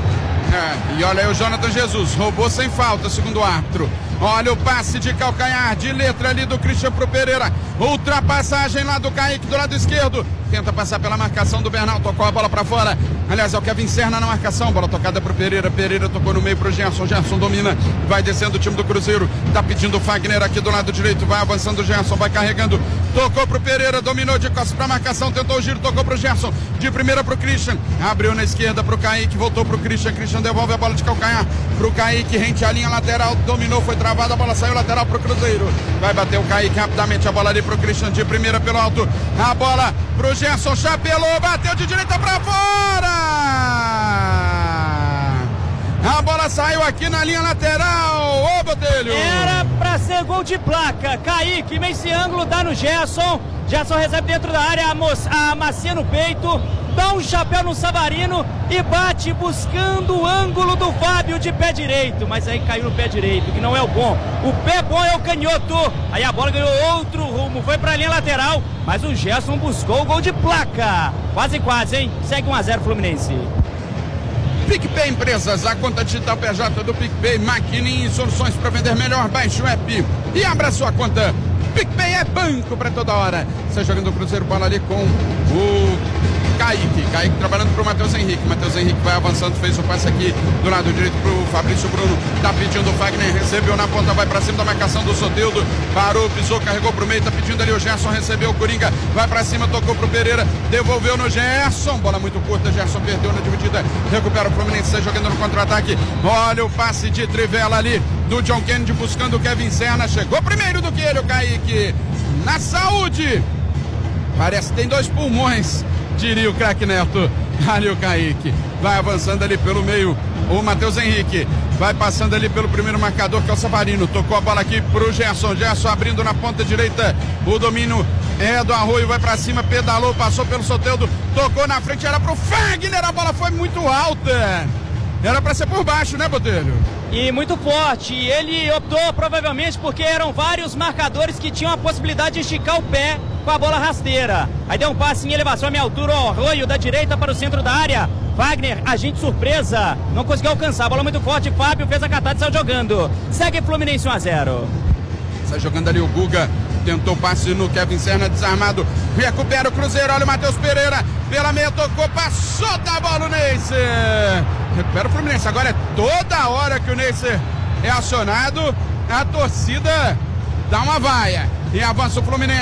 É, e olha aí o Jonathan Jesus, roubou sem falta, segundo o árbitro. Olha o passe de calcanhar, de letra ali do Christian pro Pereira. Ultrapassagem lá do Kaique do lado esquerdo. Tenta passar pela marcação do Bernal, tocou a bola pra fora. Aliás, é o Kevin Serna na marcação, bola tocada pro Pereira. Pereira tocou no meio pro Gerson. Gerson domina, vai descendo o time do Cruzeiro. Tá pedindo o Fagner aqui do lado direito, vai avançando o Gerson, vai carregando. Tocou pro Pereira, dominou de costas pra marcação, tentou o giro, tocou pro Gerson. De primeira pro Christian, abriu na esquerda pro Kaique, voltou pro Christian. Christian devolve a bola de calcanhar pro Kaique, rente a linha lateral, dominou, foi travada, a bola saiu lateral pro Cruzeiro. Vai bater o Kaique rapidamente, a bola ali pro Christian de primeira pelo alto. A bola pro Gerson, chapelou, bateu de direita pra fora! A bola saiu aqui na linha lateral, ô Botelho! Era pra ser gol de placa, Kaique, meio esse ângulo, dá no Gerson. Gerson recebe dentro da área, amacia no peito, dá um chapéu no Savarino e bate buscando o ângulo do Fábio de pé direito, mas aí caiu no pé direito, que não é o bom. O pé bom é o canhoto. Aí a bola ganhou outro rumo, foi pra linha lateral, mas o Gerson buscou o gol de placa. Quase, quase, hein? Segue um a zero Fluminense. PicPay Empresas, a conta digital P J do PicPay, maquininha e soluções para vender melhor. Baixe o app e abra sua conta. PicPay é banco para toda hora. Você jogando o Cruzeiro, bola ali com o Kaique. Kaique trabalhando pro Matheus Henrique. Matheus Henrique vai avançando, fez o passe aqui do lado direito pro Fabrício Bruno. Tá pedindo o Fagner, recebeu na ponta, vai pra cima da marcação do Soteldo. Parou, pisou, carregou pro meio, tá pedindo ali o Gerson, recebeu o Coringa, vai pra cima, tocou pro Pereira, devolveu no Gerson. Bola muito curta, Gerson perdeu na dividida, recupera o Fluminense, sai jogando no contra-ataque. Olha o passe de trivela ali do John Kennedy buscando o Kevin Serna. Chegou primeiro do que ele, o Kaique. Na saúde. Parece que tem dois pulmões, diria o craque Neto. Ali o Kaique. Vai avançando ali pelo meio o Matheus Henrique. Vai passando ali pelo primeiro marcador, que é o Savarino. Tocou a bola aqui pro Gerson. Gerson abrindo na ponta direita. O domínio é do Arroio. Vai pra cima, pedalou, passou pelo Soteldo. Tocou na frente, era pro Fagner. A bola foi muito alta. Era pra ser por baixo, né, Botelho? E muito forte. Ele optou provavelmente porque eram vários marcadores que tinham a possibilidade de esticar o pé com a bola rasteira. Aí deu um passe em elevação à minha altura, o Arroio da direita para o centro da área. Wagner, agente surpresa, não conseguiu alcançar, a bola muito forte, Fábio fez a catada e saiu jogando. Segue Fluminense um a zero. Sai jogando ali o Guga, tentou passe no Kevin Serna, desarmado, recupera o Cruzeiro, olha o Matheus Pereira, pela meia tocou, passou da bola o Neisser. Recupera o Fluminense, agora é toda hora que o Neisser é acionado, a torcida dá uma vaia. E avança o Fluminense,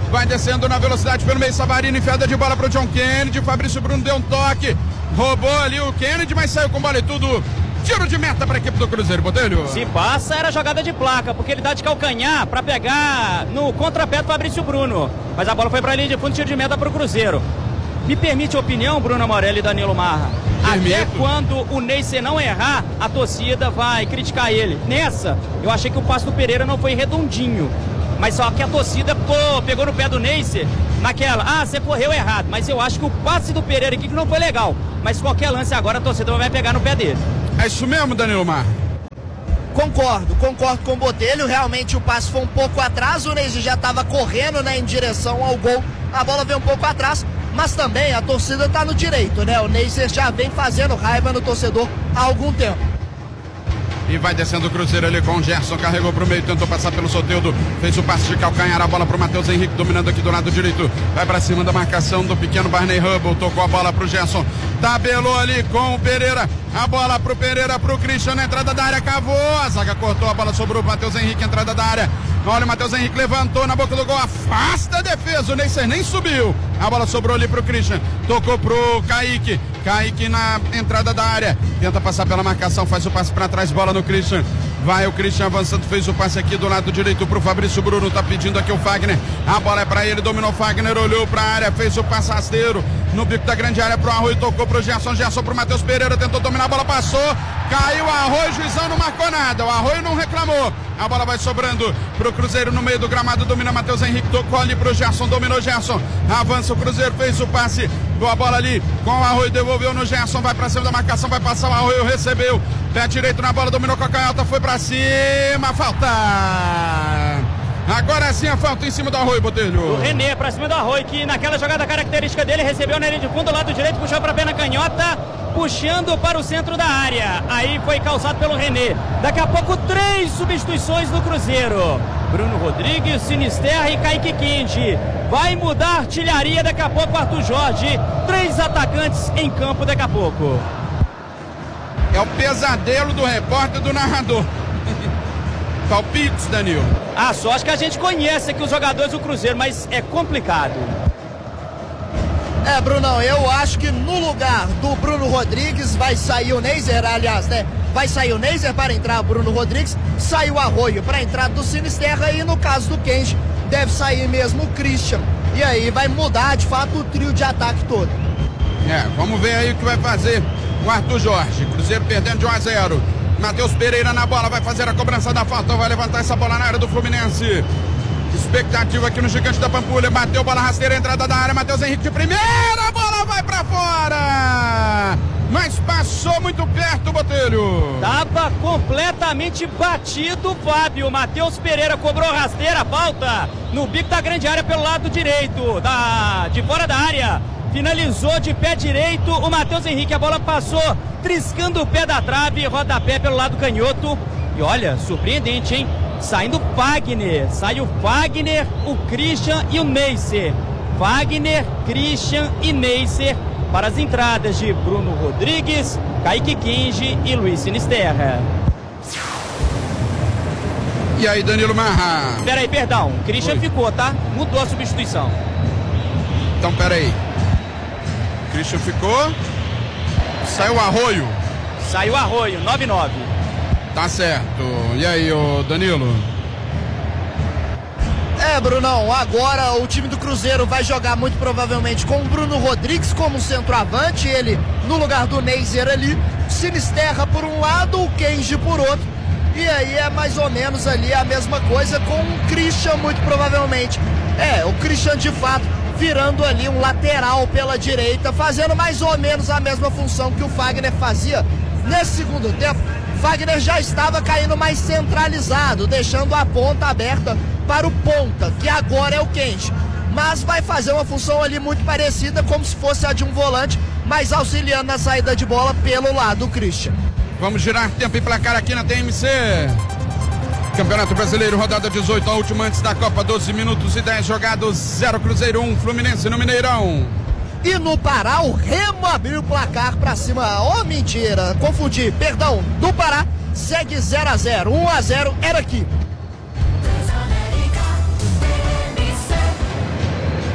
vai descendo na velocidade pelo meio, Savarino, enfiada de bola pro John Kennedy, Fabrício Bruno deu um toque, roubou ali o Kennedy, mas saiu com bola e tudo. Tiro de meta para a equipe do Cruzeiro, Botelho. Se passa, era jogada de placa, porque ele dá de calcanhar para pegar no contrapé do Fabrício Bruno. Mas a bola foi para a linha de fundo, tiro de meta para o Cruzeiro. Me permite a opinião, Bruno Morelli e Danilo Marra. Permito. Até quando o Neycer não errar, a torcida vai criticar ele. Nessa, eu achei que o passe do Pereira não foi redondinho. Mas só que a torcida pô, pegou no pé do Neycer naquela, ah, você correu errado. Mas eu acho que o passe do Pereira aqui que não foi legal. Mas qualquer lance agora a torcida vai pegar no pé dele. É isso mesmo, Danilo Mar? Concordo, concordo com o Botelho. Realmente o passe foi um pouco atrás. O Neycer já estava correndo, né, em direção ao gol. A bola veio um pouco atrás. Mas também a torcida está no direito, né? O Neycer já vem fazendo raiva no torcedor há algum tempo. E vai descendo o Cruzeiro ali com o Gerson, carregou pro meio, tentou passar pelo Soteldo, fez o passe de calcanhar, a bola pro Matheus Henrique, dominando aqui do lado direito, vai pra cima da marcação do pequeno Barney Hubble, tocou a bola pro Gerson, tabelou ali com o Pereira, a bola pro Pereira, pro Christian, na entrada da área, cavou, a zaga cortou, a bola sobrou pro Matheus Henrique, entrada da área, olha o Matheus Henrique, levantou na boca do gol, afasta a defesa, o Neycer nem subiu, a bola sobrou ali pro Christian, tocou pro Kaique, Kaique na entrada da área, tenta passar pela marcação, faz o passe pra trás, bola no Christian, vai o Christian avançando, fez o passe aqui do lado direito pro Fabrício Bruno, tá pedindo aqui o Fagner, a bola é pra ele, dominou o Fagner, olhou pra área, fez o passe rasteiro, no bico da grande área pro Arroio, tocou pro Gerson, Gerson pro Matheus Pereira, tentou dominar, a bola passou, caiu o Arroio, juizão não marcou nada, o Arroio não reclamou, a bola vai sobrando pro Cruzeiro no meio do gramado, domina Matheus Henrique, tocou ali pro Gerson, dominou Gerson, avança o Cruzeiro, fez o passe, a bola ali com o Arroio, devolveu no Gerson, vai pra cima da marcação, vai passar o Arroio, recebeu, pé direito na bola, dominou com a canhota, foi pra cima, falta! Agora sim a falta em cima do Arroio, Botelho. O René pra cima do Arroio, que naquela jogada característica dele, recebeu na linha de fundo, lado direito, puxou pra perna canhota, puxando para o centro da área. Aí foi calçado pelo René. Daqui a pouco, três substituições no Cruzeiro. Bruno Rodrigues, Sinisterra e Kaique Kennedy. Vai mudar a artilharia daqui a pouco, Arthur Jorge. Três atacantes em campo daqui a pouco. É o pesadelo do repórter e do narrador. Palpites, Danilo. Ah, só acho que a gente conhece aqui os jogadores do Cruzeiro, mas é complicado. É, Brunão, eu acho que no lugar do Bruno Rodrigues vai sair o Neycer, aliás, né? Vai sair o Neycer para entrar o Bruno Rodrigues, sai o Arroio para entrar do Sinisterra e no caso do Kennedy deve sair mesmo o Christian. E aí vai mudar de fato o trio de ataque todo. É, vamos ver aí o que vai fazer o Arthur Jorge. Cruzeiro perdendo de um a zero. Matheus Pereira na bola, vai fazer a cobrança da falta, vai levantar essa bola na área do Fluminense. Expectativa aqui no Gigante da Pampulha, bateu bola rasteira, entrada da área, Matheus Henrique de primeira, a bola vai pra fora! Mas passou muito perto, Botelho. Tava completamente batido o Fábio. Matheus Pereira cobrou rasteira, falta no bico da grande área pelo lado direito, da, de fora da área. Finalizou de pé direito o Matheus Henrique, a bola passou triscando o pé da trave, rodapé pelo lado canhoto. E olha, surpreendente, hein? Saindo Fagner, sai o Fagner, o Christian e o Neycer. Fagner, Christian e Neycer para as entradas de Bruno Rodrigues, Kaique Kennedy e Luiz Sinisterra. E aí, Danilo Marra? Peraí, perdão, o Christian Oi. ficou, tá? Mudou a substituição. Então, peraí. Christian ficou. Saiu o Arroio. Saiu o Arroio, nove nove. Tá certo. E aí, ô Danilo? É, Brunão, agora o time do Cruzeiro vai jogar muito provavelmente com o Bruno Rodrigues como centroavante, ele no lugar do Neycer ali, Sinisterra por um lado, o Kennedy por outro, e aí é mais ou menos ali a mesma coisa com o Christian muito provavelmente. É, o Christian de fato virando ali um lateral pela direita, fazendo mais ou menos a mesma função que o Fagner fazia nesse segundo tempo. Fagner já estava caindo mais centralizado, deixando a ponta aberta para o ponta, que agora é o Kennedy. Mas vai fazer uma função ali muito parecida, como se fosse a de um volante, mas auxiliando na saída de bola pelo lado do Christian. Vamos girar tempo e placar aqui na T M C. Campeonato Brasileiro, rodada dezoito, a última antes da Copa, doze minutos e dez jogados, zero Cruzeiro, um Fluminense no Mineirão. E no Pará, o Remo abriu o placar pra cima. Oh, mentira, confundi, perdão. No Pará, segue zero a zero, um a zero, era aqui.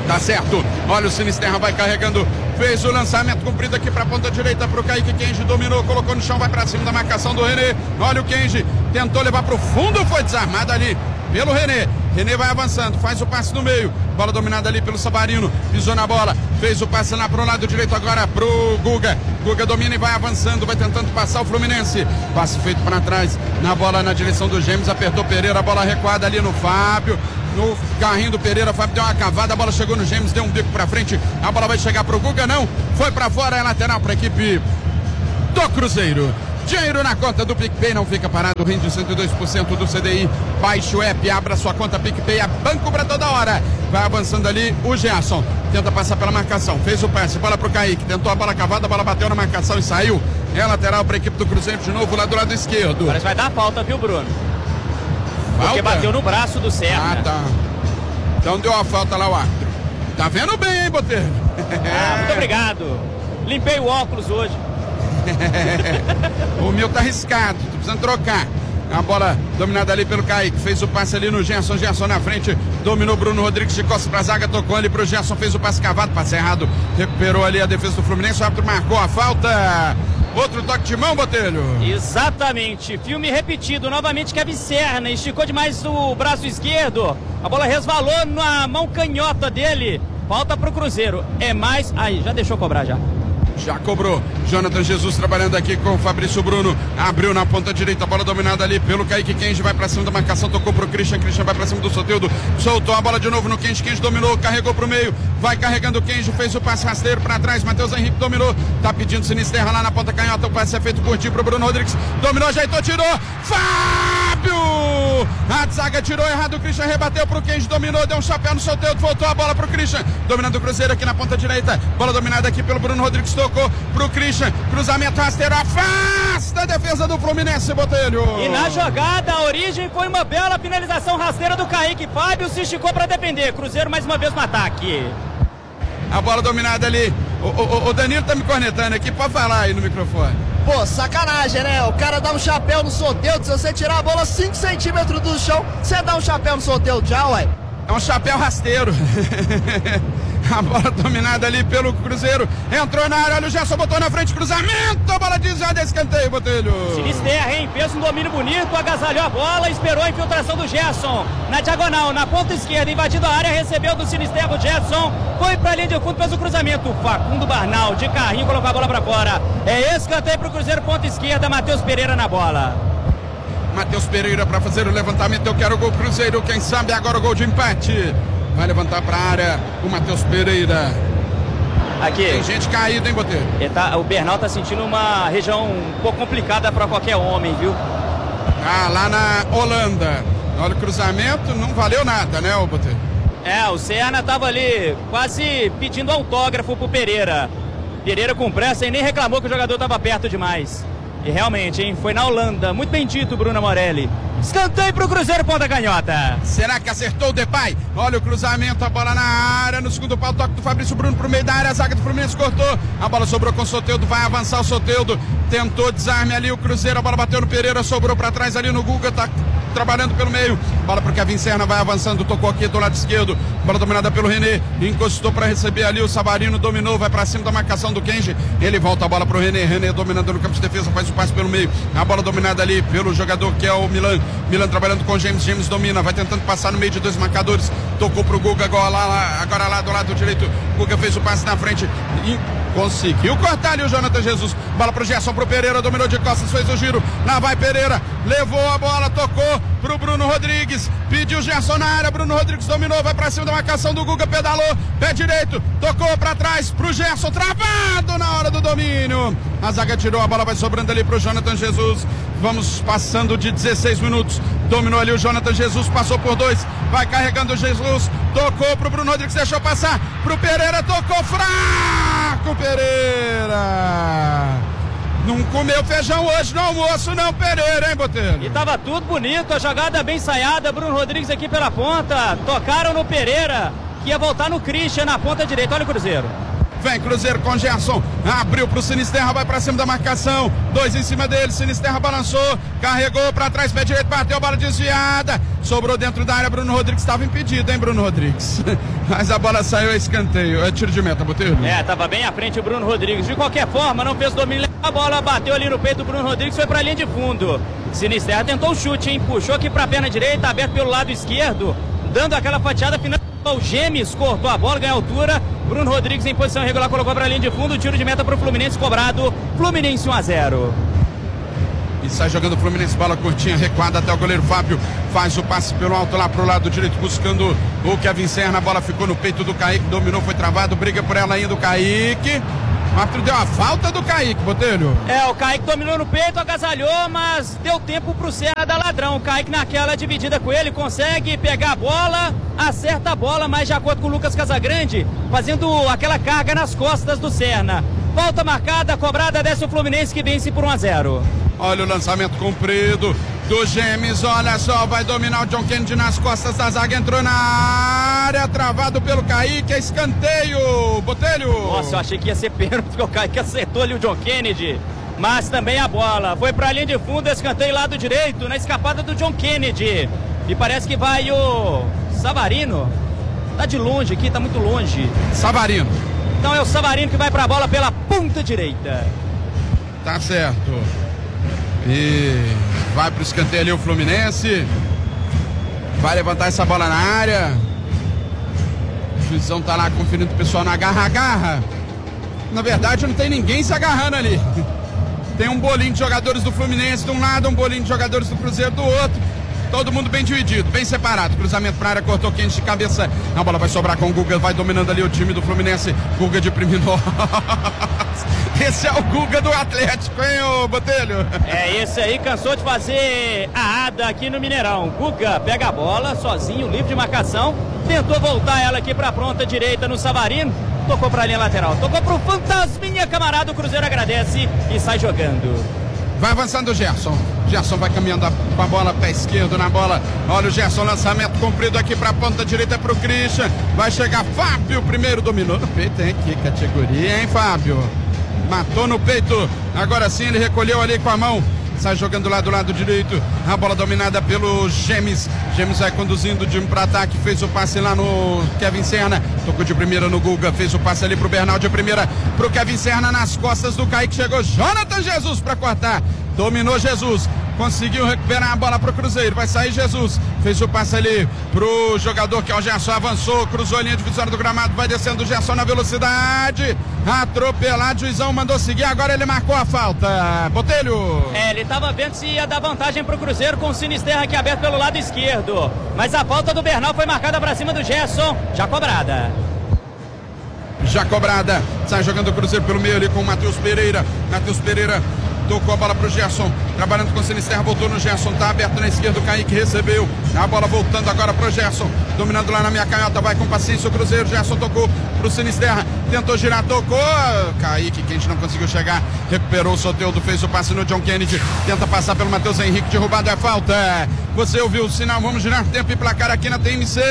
Tá certo, olha o Sinisterra, vai carregando, fez o lançamento comprido aqui pra ponta direita pro Kaique, Kenji dominou, colocou no chão, vai pra cima da marcação do René, olha o Kenji, tentou levar pro fundo, foi desarmado ali pelo René, René vai avançando, faz o passe no meio, bola dominada ali pelo Savarino, pisou na bola, fez o passe lá pro lado direito agora pro Guga, Guga domina e vai avançando, vai tentando passar o Fluminense, passe feito para trás, na bola na direção do Gêmeos, apertou Pereira, a bola recuada ali no Fábio, no carrinho do Pereira, o Fábio deu uma cavada, a bola chegou no Gêmeos, deu um bico pra frente, a bola vai chegar pro Guga, não, foi pra fora, é lateral pra equipe do Cruzeiro. Dinheiro na conta do PicPay, não fica parado, rende cento e dois por cento do C D I. Baixe o app, abra sua conta PicPay, é banco pra toda hora. Vai avançando ali o Gerson, tenta passar pela marcação, fez o passe, bola pro Kaique, tentou a bola cavada, a bola bateu na marcação e saiu. É lateral pra equipe do Cruzeiro de novo lá do lado esquerdo. Parece que vai dar falta, viu, Bruno? Falta? Porque bateu no braço do Serra. Ah, tá. Então deu a falta lá o árbitro. Tá vendo bem, hein, Botelho? Ah, muito obrigado. Limpei o óculos hoje. O meu tá arriscado, tô precisando trocar. A bola dominada ali pelo Kaique, fez o passe ali no Gerson, Gerson na frente, dominou Bruno Rodrigues de costas pra zaga, tocou ali pro Gerson, fez o passe cavado, passe errado, recuperou ali a defesa do Fluminense, o árbitro marcou a falta. Outro toque de mão, Botelho. Exatamente, filme repetido, novamente Kevin Serna, esticou demais o braço esquerdo, a bola resvalou na mão canhota dele, falta pro Cruzeiro, é mais, aí, já deixou cobrar já. Já cobrou, Jonathan Jesus trabalhando aqui com o Fabrício Bruno, abriu na ponta direita, a bola dominada ali pelo Kaique, Kenji vai pra cima da marcação, tocou pro Christian, Christian vai pra cima do Soteldo, soltou a bola de novo no Kenji, Kenji dominou, carregou pro meio, vai carregando o Kenji, fez o passe rasteiro pra trás, Matheus Henrique dominou, tá pedindo Sinisterra lá na ponta canhota, o passe é feito curtinho pro Bruno Rodrigues, dominou, ajeitou, tirou, Fábio! A zaga tirou errado, o Christian rebateu pro Kenji, dominou, deu um chapéu no Soteldo, voltou a bola pro Christian, dominando o Cruzeiro aqui na ponta direita, bola dominada aqui pelo Bruno Rodrigues, tocou pro Christian, cruzamento rasteiro, afasta a defesa do Fluminense, Botelho. E na jogada, a origem foi uma bela finalização rasteira do Kaique, Fábio se esticou pra defender, Cruzeiro mais uma vez no ataque. A bola dominada ali, o, o, o Danilo tá me cornetando aqui, pode falar aí no microfone. Pô, sacanagem, né? O cara dá um chapéu no Soteldo, se você tirar a bola cinco centímetros do chão, você dá um chapéu no Soteldo já, ué. É um chapéu rasteiro. A bola dominada ali pelo Cruzeiro. Entrou na área, olha o Gerson, botou na frente, cruzamento, a bola desviada, escanteio, Botelho. Sinisterra, hein? Fez um domínio bonito, agasalhou a bola, esperou a infiltração do Gerson. Na diagonal, na ponta esquerda, invadindo a área, recebeu do Sinisterra o Gerson. Foi pra linha de fundo, fez o cruzamento. Facundo Barnal, de carrinho, colocou a bola pra fora. É escanteio pro Cruzeiro, ponta esquerda, Matheus Pereira na bola. Matheus Pereira para fazer o levantamento, eu quero o gol Cruzeiro, quem sabe agora o gol de empate. Vai levantar para a área o Matheus Pereira. Aqui. Tem gente caída, hein, Botelho? Tá, o Bernal tá sentindo uma região um pouco complicada para qualquer homem, viu? Ah, lá na Holanda. Olha o cruzamento, não valeu nada, né, ô Botelho? É, o Serna tava ali quase pedindo autógrafo pro Pereira. Pereira com pressa e nem reclamou que o jogador tava perto demais. E realmente, hein, foi na Holanda. Muito bem dito, Bruno Morelli. Escanteio pro Cruzeiro, ponta canhota. Será que acertou o Depay? Olha o cruzamento, a bola na área, no segundo pau, toque do Fabrício Bruno pro meio da área, a zaga do Fluminense cortou, a bola sobrou com o Soteldo, vai avançar o Soteldo, tentou desarme ali o Cruzeiro, a bola bateu no Pereira, sobrou pra trás ali no Guga, tá trabalhando pelo meio, bola pro Kevin Serna, vai avançando, tocou aqui do lado esquerdo, bola dominada pelo René, encostou pra receber ali o Savarino, dominou, vai pra cima da marcação do Kenji, ele volta a bola pro René, René dominando no campo de defesa, faz o passe pelo meio, a bola dominada ali pelo jogador que é o Milan, Milan trabalhando com o James, James domina, vai tentando passar no meio de dois marcadores, tocou pro Guga, agora lá, agora lá do lado direito, Guga fez o passe na frente e conseguiu cortar ali o Jonathan Jesus, bola pro Gerson, pro Pereira, dominou de costas, fez o giro, lá vai Pereira, levou a bola, tocou pro Bruno Rodrigues, pediu Gerson na área, Bruno Rodrigues dominou, vai pra cima da marcação do Guga, pedalou, pé direito, tocou pra trás pro Gerson, travado na hora do domínio, a zaga tirou, a bola vai sobrando ali pro Jonathan Jesus, vamos passando de dezesseis minutos, dominou ali o Jonathan Jesus, passou por dois, vai carregando o Jesus, tocou pro Bruno Rodrigues, deixou passar pro Pereira, tocou fraco Pereira, não comeu feijão hoje no almoço não, Pereira, hein, Botelho? E tava tudo bonito, a jogada bem ensaiada, Bruno Rodrigues aqui pela ponta, tocaram no Pereira, que ia voltar no Christian na ponta direita, olha o Cruzeiro. Vem Cruzeiro com Gerson. Abriu pro Sinisterra, vai pra cima da marcação. Dois em cima dele. Sinisterra balançou. Carregou pra trás, pé direito, bateu a bola desviada. Sobrou dentro da área. Bruno Rodrigues estava impedido, hein, Bruno Rodrigues? Mas a bola saiu a escanteio. É tiro de meta, Botelho. É, tava bem à frente o Bruno Rodrigues. De qualquer forma, não fez domínio. A bola bateu ali no peito do Bruno Rodrigues, foi pra linha de fundo. Sinisterra tentou o chute, hein? Puxou aqui pra perna direita, aberto pelo lado esquerdo, dando aquela fatiada final. O Gemes cortou a bola, ganhou altura. Bruno Rodrigues em posição irregular, colocou pra linha de fundo. Tiro de meta pro Fluminense cobrado. Fluminense um a zero. E sai jogando o Fluminense, bola curtinha, recuada até o goleiro Fábio. Faz o passe pelo alto lá pro lado direito, buscando o Kevin Serna. A bola ficou no peito do Kaique, dominou, foi travado, briga por ela ainda o Kaique. O árbitro deu a falta do Kaique, Botelho. É, o Kaique dominou no peito, agasalhou, mas deu tempo pro Serna dar ladrão. O Kaique naquela dividida com ele, consegue pegar a bola, acerta a bola, mas de acordo com o Lucas Casagrande, fazendo aquela carga nas costas do Serna. Volta marcada, cobrada, desce o Fluminense que vence por um a zero. Olha o lançamento comprido do Gemes, olha só, vai dominar o John Kennedy nas costas da zaga, entrou na área, travado pelo Kaique, é escanteio, Botelho. Nossa, eu achei que ia ser pênalti, porque o Kaique acertou ali o John Kennedy, mas também a bola foi pra linha de fundo, escanteio lado direito, na escapada do John Kennedy, e parece que vai o Savarino, tá de longe aqui, tá muito longe. Savarino. Então é o Savarino que vai pra bola pela ponta direita. Tá certo. E vai pro escanteio ali o Fluminense. Vai levantar essa bola na área. O juizão tá lá conferindo o pessoal na garra-garra. Na verdade não tem ninguém se agarrando ali. Tem um bolinho de jogadores do Fluminense de um lado, um bolinho de jogadores do Cruzeiro do outro. Todo mundo bem dividido, bem separado. Cruzamento pra área, cortou quente de cabeça. A bola vai sobrar com o Guga, vai dominando ali o time do Fluminense. Guga de primeiro. Esse é o Guga do Atlético, hein, ô Botelho? É, esse aí cansou de fazer a ada aqui no Mineirão. Guga pega a bola sozinho, livre de marcação. Tentou voltar ela aqui pra ponta direita no Savarino. Tocou pra linha lateral. Tocou pro Fantasminha, camarada. O Cruzeiro agradece e sai jogando. Vai avançando o Gerson. Gerson vai caminhando com a bola, pé esquerdo na bola. Olha o Gerson, lançamento comprido aqui pra ponta direita pro Christian. Vai chegar Fábio, primeiro dominou no peito, hein? Que categoria, hein, Fábio? Matou no peito. Agora sim ele recolheu ali com a mão. Sai jogando lá do lado direito. A bola dominada pelo Gemes. Gemes vai conduzindo de um para ataque. Fez o passe lá no Kevin Serna. Tocou de primeira no Guga. Fez o passe ali pro Bernal de primeira. Pro Kevin Serna nas costas do Kaique. Chegou Jonathan Jesus para cortar. Dominou Jesus. Conseguiu recuperar a bola pro Cruzeiro. Vai sair Jesus. Fez o passe ali pro jogador que é o Gerson. Avançou. Cruzou a linha divisória do gramado. Vai descendo o Gerson na velocidade. Atropelado. Juizão mandou seguir. Agora ele marcou a falta. Botelho. É, ele tava vendo se ia dar vantagem pro Cruzeiro com o Sinisterra aqui aberto pelo lado esquerdo. Mas a falta do Bernal foi marcada pra cima do Gerson. Já cobrada. Já cobrada. Sai jogando o Cruzeiro pelo meio ali com o Matheus Pereira. Matheus Pereira tocou a bola pro Gerson, trabalhando com o Sinisterra, voltou no Gerson, tá aberto na esquerda, o Kaique recebeu, a bola voltando agora pro Gerson, dominando lá na minha canhota, vai com paciência o Cruzeiro, Gerson tocou pro Sinisterra, tentou girar, tocou, Kaique, que a gente não conseguiu chegar, recuperou o Soteldo, fez o passe no John Kennedy, tenta passar pelo Matheus Henrique, derrubado, é falta. Você ouviu o sinal, vamos girar tempo e placar aqui na T M C.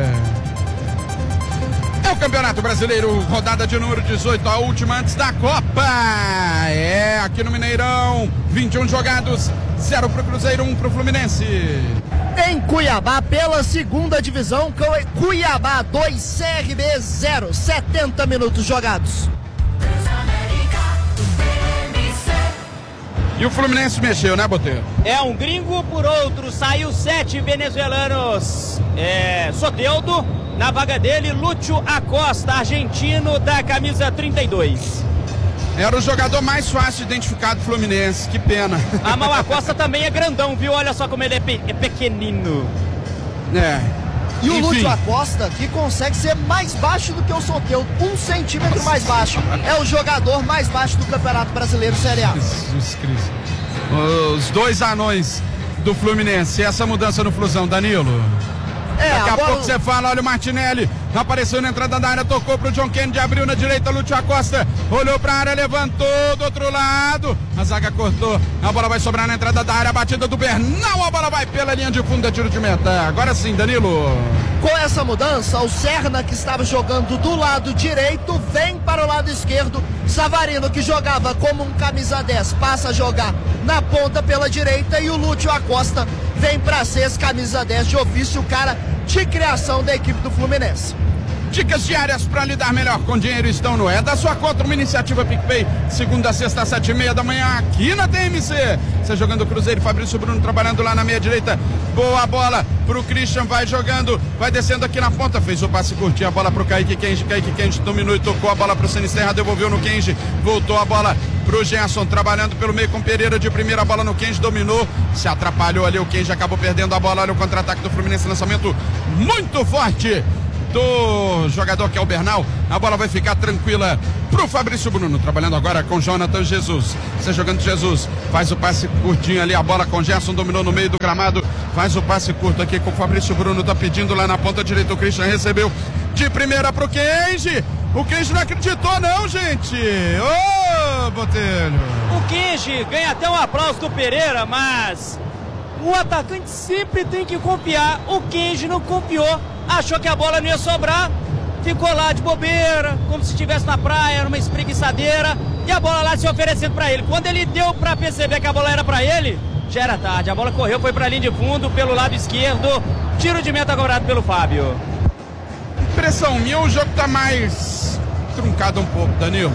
É o Campeonato Brasileiro, rodada de número dezoito, a última antes da Copa. É, aqui no Mineirão, vinte e um jogados, zero pro Cruzeiro, um pro Fluminense. Em Cuiabá, pela segunda divisão, Cuiabá dois, C R B zero, setenta minutos jogados. E o Fluminense mexeu, né, Botelho? É, um gringo por outro, saiu sete venezuelanos. É, Soteldo, na vaga dele, Lúcio Acosta, argentino da camisa trinta e dois. Era o jogador mais fácil de identificar do Fluminense, que pena. A Mal Acosta também é grandão, viu? Olha só como ele é, pe é pequenino. É. E o Enfim. Lúcio Acosta, que consegue ser mais baixo do que o Soteldo, um centímetro mais baixo. É o jogador mais baixo do Campeonato Brasileiro Série A. Jesus Cristo. Os dois anões do Fluminense. Essa mudança no Flusão, Danilo. É, Daqui a agora... pouco você fala, olha o Martinelli, apareceu na entrada da área, tocou pro John Kennedy, abriu na direita, Lúcio Acosta, olhou pra área, levantou do outro lado, a zaga cortou, a bola vai sobrar na entrada da área, a batida do Bernal, a bola vai pela linha de fundo, é tiro de meta. Agora sim, Danilo. Com essa mudança, o Serna, que estava jogando do lado direito, vem para o lado esquerdo. Savarino, que jogava como um camisa dez, passa a jogar na ponta pela direita. E o Lúcio Acosta vem para ser esse camisa dez de ofício, o cara de criação da equipe do Fluminense. Dicas diárias para lidar melhor com dinheiro estão no É da Sua Conta, uma iniciativa PicPay, segunda a sexta, às sete e meia da manhã, aqui na T M C. Você jogando o Cruzeiro, Fabrício Bruno trabalhando lá na meia direita. Boa bola pro Christian, vai jogando, vai descendo aqui na ponta, fez o passe curtinho, a bola pro Kaique Kenji, Kaique Kenji dominou e tocou a bola pro Sinisterra, devolveu no Kenji, voltou a bola pro Gerson, trabalhando pelo meio com Pereira de primeira, bola no Kenji, dominou, se atrapalhou ali, o Kenji acabou perdendo a bola, olha o contra-ataque do Fluminense, lançamento muito forte do jogador que é o Bernal, a bola vai ficar tranquila pro Fabrício Bruno, trabalhando agora com Jonathan Jesus, você jogando Jesus, faz o passe curtinho ali, a bola com Gerson, dominou no meio do gramado, faz o passe curto aqui com o Fabrício Bruno, tá pedindo lá na ponta direita, o Christian recebeu de primeira pro Kenji, o Kenji não acreditou não, gente, ô Botelho. O Kenji ganha até um aplauso do Pereira, mas o atacante sempre tem que confiar, o Kenji não confiou, achou que a bola não ia sobrar, ficou lá de bobeira, como se estivesse na praia, numa espreguiçadeira, e a bola lá se oferecendo para ele. Quando ele deu para perceber que a bola era para ele, já era tarde. A bola correu, foi para a linha de fundo, pelo lado esquerdo, tiro de meta cobrado pelo Fábio. Impressão minha, o jogo tá mais truncado um pouco, Danilo.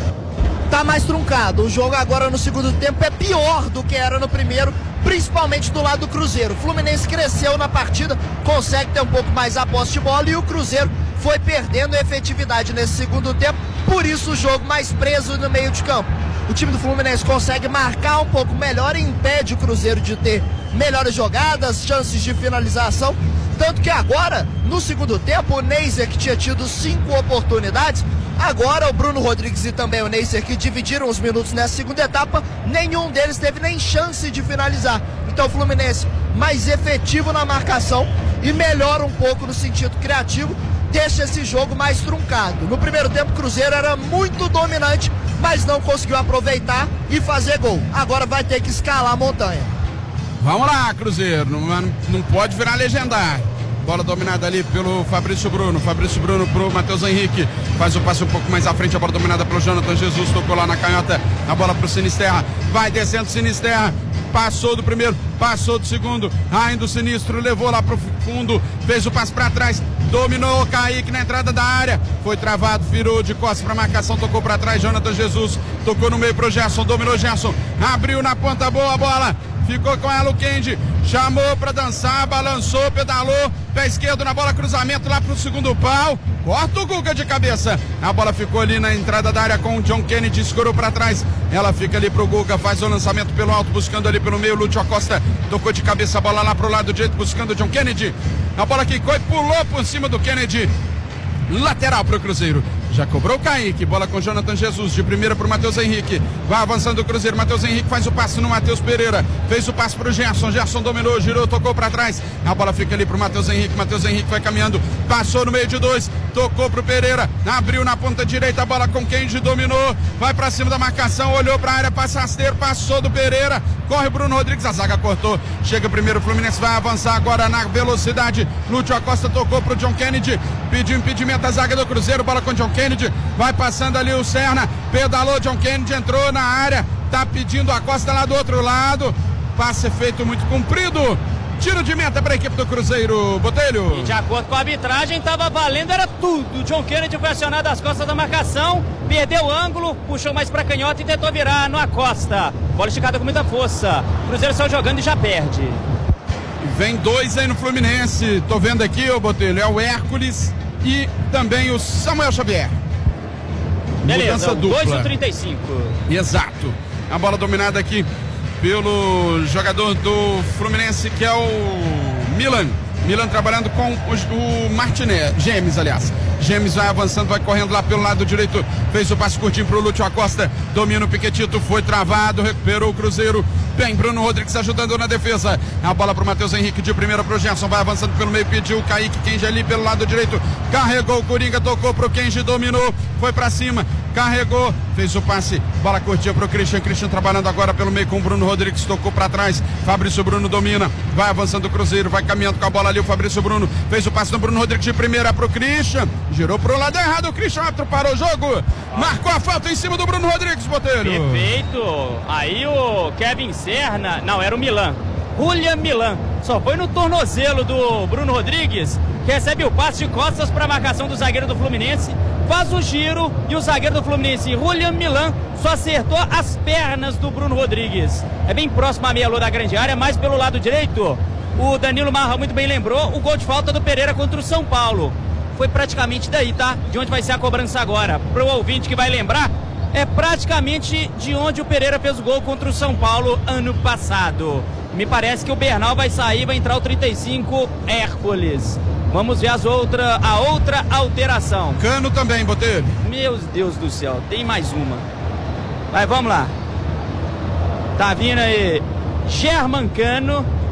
Tá mais truncado. O jogo agora no segundo tempo é pior do que era no primeiro, principalmente do lado do Cruzeiro. O Fluminense cresceu na partida, consegue ter um pouco mais a posse de bola e o Cruzeiro foi perdendo efetividade nesse segundo tempo, por isso o jogo mais preso no meio de campo. O time do Fluminense consegue marcar um pouco melhor e impede o Cruzeiro de ter melhores jogadas, chances de finalização, tanto que agora, no segundo tempo, o Neiser, que tinha tido cinco oportunidades, agora o Bruno Rodrigues e também o Neiser, que dividiram os minutos nessa segunda etapa, nenhum deles teve nem chance de finalizar. Então o Fluminense mais efetivo na marcação e melhora um pouco no sentido criativo, deixa esse jogo mais truncado. No primeiro tempo o Cruzeiro era muito dominante, mas não conseguiu aproveitar e fazer gol. Agora vai ter que escalar a montanha. Vamos lá, Cruzeiro, não, não pode virar legendário. Bola dominada ali pelo Fabrício Bruno, Fabrício Bruno pro Matheus Henrique, faz o passe um pouco mais à frente, a bola dominada pelo Jonathan Jesus, tocou lá na canhota, a bola pro Sinisterra, vai descendo Sinisterra, passou do primeiro, passou do segundo, ainda o Sinistro, levou lá pro fundo, fez o passe pra trás, dominou, Kaique na entrada da área, foi travado, virou de costas pra marcação, tocou pra trás, Jonathan Jesus, tocou no meio pro Gerson, dominou Gerson, abriu na ponta, boa bola, ficou com ela o Kenji, chamou pra dançar, balançou, pedalou, pé esquerdo na bola, cruzamento lá pro segundo pau, corta o Guga de cabeça, a bola ficou ali na entrada da área com o John Kennedy, escorou pra trás, ela fica ali pro Guga, faz o lançamento pelo alto, buscando ali pelo meio, Lúcio Acosta, tocou de cabeça a bola lá pro lado direito, buscando o John Kennedy, a bola que foi, pulou por cima do Kennedy, lateral pro Cruzeiro, já cobrou o Kaique, bola com Jonathan Jesus, de primeira pro Matheus Henrique, vai avançando o Cruzeiro, Matheus Henrique faz o passe no Matheus Pereira, fez o passe pro Gerson, Gerson dominou, girou, tocou pra trás, a bola fica ali pro Matheus Henrique, Matheus Henrique vai caminhando, passou no meio de dois, tocou pro Pereira, abriu na ponta direita, a bola com Kenji, dominou, vai pra cima da marcação, olhou pra área, passa rasteiro, passou do Pereira, corre Bruno Rodrigues, a zaga cortou, chega primeiro o Fluminense, vai avançar agora na velocidade, Lúcio Acosta tocou pro John Kennedy, pediu impedimento a zaga do Cruzeiro, bola com John Kennedy, vai passando ali o Serna, pedalou John Kennedy, entrou na área, tá pedindo a Costa lá do outro lado, passe feito muito comprido, tiro de meta para a equipe do Cruzeiro, Botelho. E de acordo com a arbitragem, tava valendo, era tudo. O John Kennedy foi acionado às costas da marcação, perdeu o ângulo, puxou mais para canhota e tentou virar no Acosta. Bola esticada com muita força. O Cruzeiro saiu jogando e já perde. Vem dois aí no Fluminense, tô vendo aqui, ô Botelho, é o Hércules e também o Samuel Xavier. Beleza, dois e trinta e cinco. Exato. A bola dominada aqui pelo jogador do Fluminense, que é o Milan. Milan trabalhando com o, o Martinez, Gemes, aliás. Gemes vai avançando, vai correndo lá pelo lado direito, fez o passe curtinho pro Lúcio Acosta, domina o Piquetito, foi travado, recuperou o Cruzeiro, Bem, Bruno Rodrigues ajudando na defesa. A bola pro Matheus Henrique de primeira pro Gerson. Vai avançando pelo meio, pediu o Kaique. Kenji ali pelo lado direito. Carregou o Coringa, tocou pro Kenji, dominou. Foi pra cima, carregou, fez o passe. Bola curtinha pro Christian. Christian trabalhando agora pelo meio com o Bruno Rodrigues. Tocou pra trás. Fabrício Bruno domina. Vai avançando o Cruzeiro. Vai caminhando com a bola ali. O Fabrício Bruno fez o passe no Bruno Rodrigues de primeira pro Christian. Girou pro lado errado. O Christian, o árbitro parou o jogo. Marcou a falta em cima do Bruno Rodrigues, Botelho. Perfeito. Aí o Kevin Serna, não, era o Milan. Julian Milan. Só foi no tornozelo do Bruno Rodrigues, que recebe o passe de costas para a marcação do zagueiro do Fluminense. Faz o giro e o zagueiro do Fluminense, Julian Milan, só acertou as pernas do Bruno Rodrigues. É bem próximo à meia-lua da grande área, mais pelo lado direito. O Danilo Marra muito bem lembrou o gol de falta do Pereira contra o São Paulo. Foi praticamente daí, tá? De onde vai ser a cobrança agora. Pro ouvinte que vai lembrar, é praticamente de onde o Pereira fez o gol contra o São Paulo ano passado. Me parece que o Bernal vai sair, vai entrar o trinta e cinco, Hércules. Vamos ver as outra, a outra alteração. Cano também, Botelho. Meu Deus do céu, tem mais uma. Vai, vamos lá. Tá vindo aí German Cano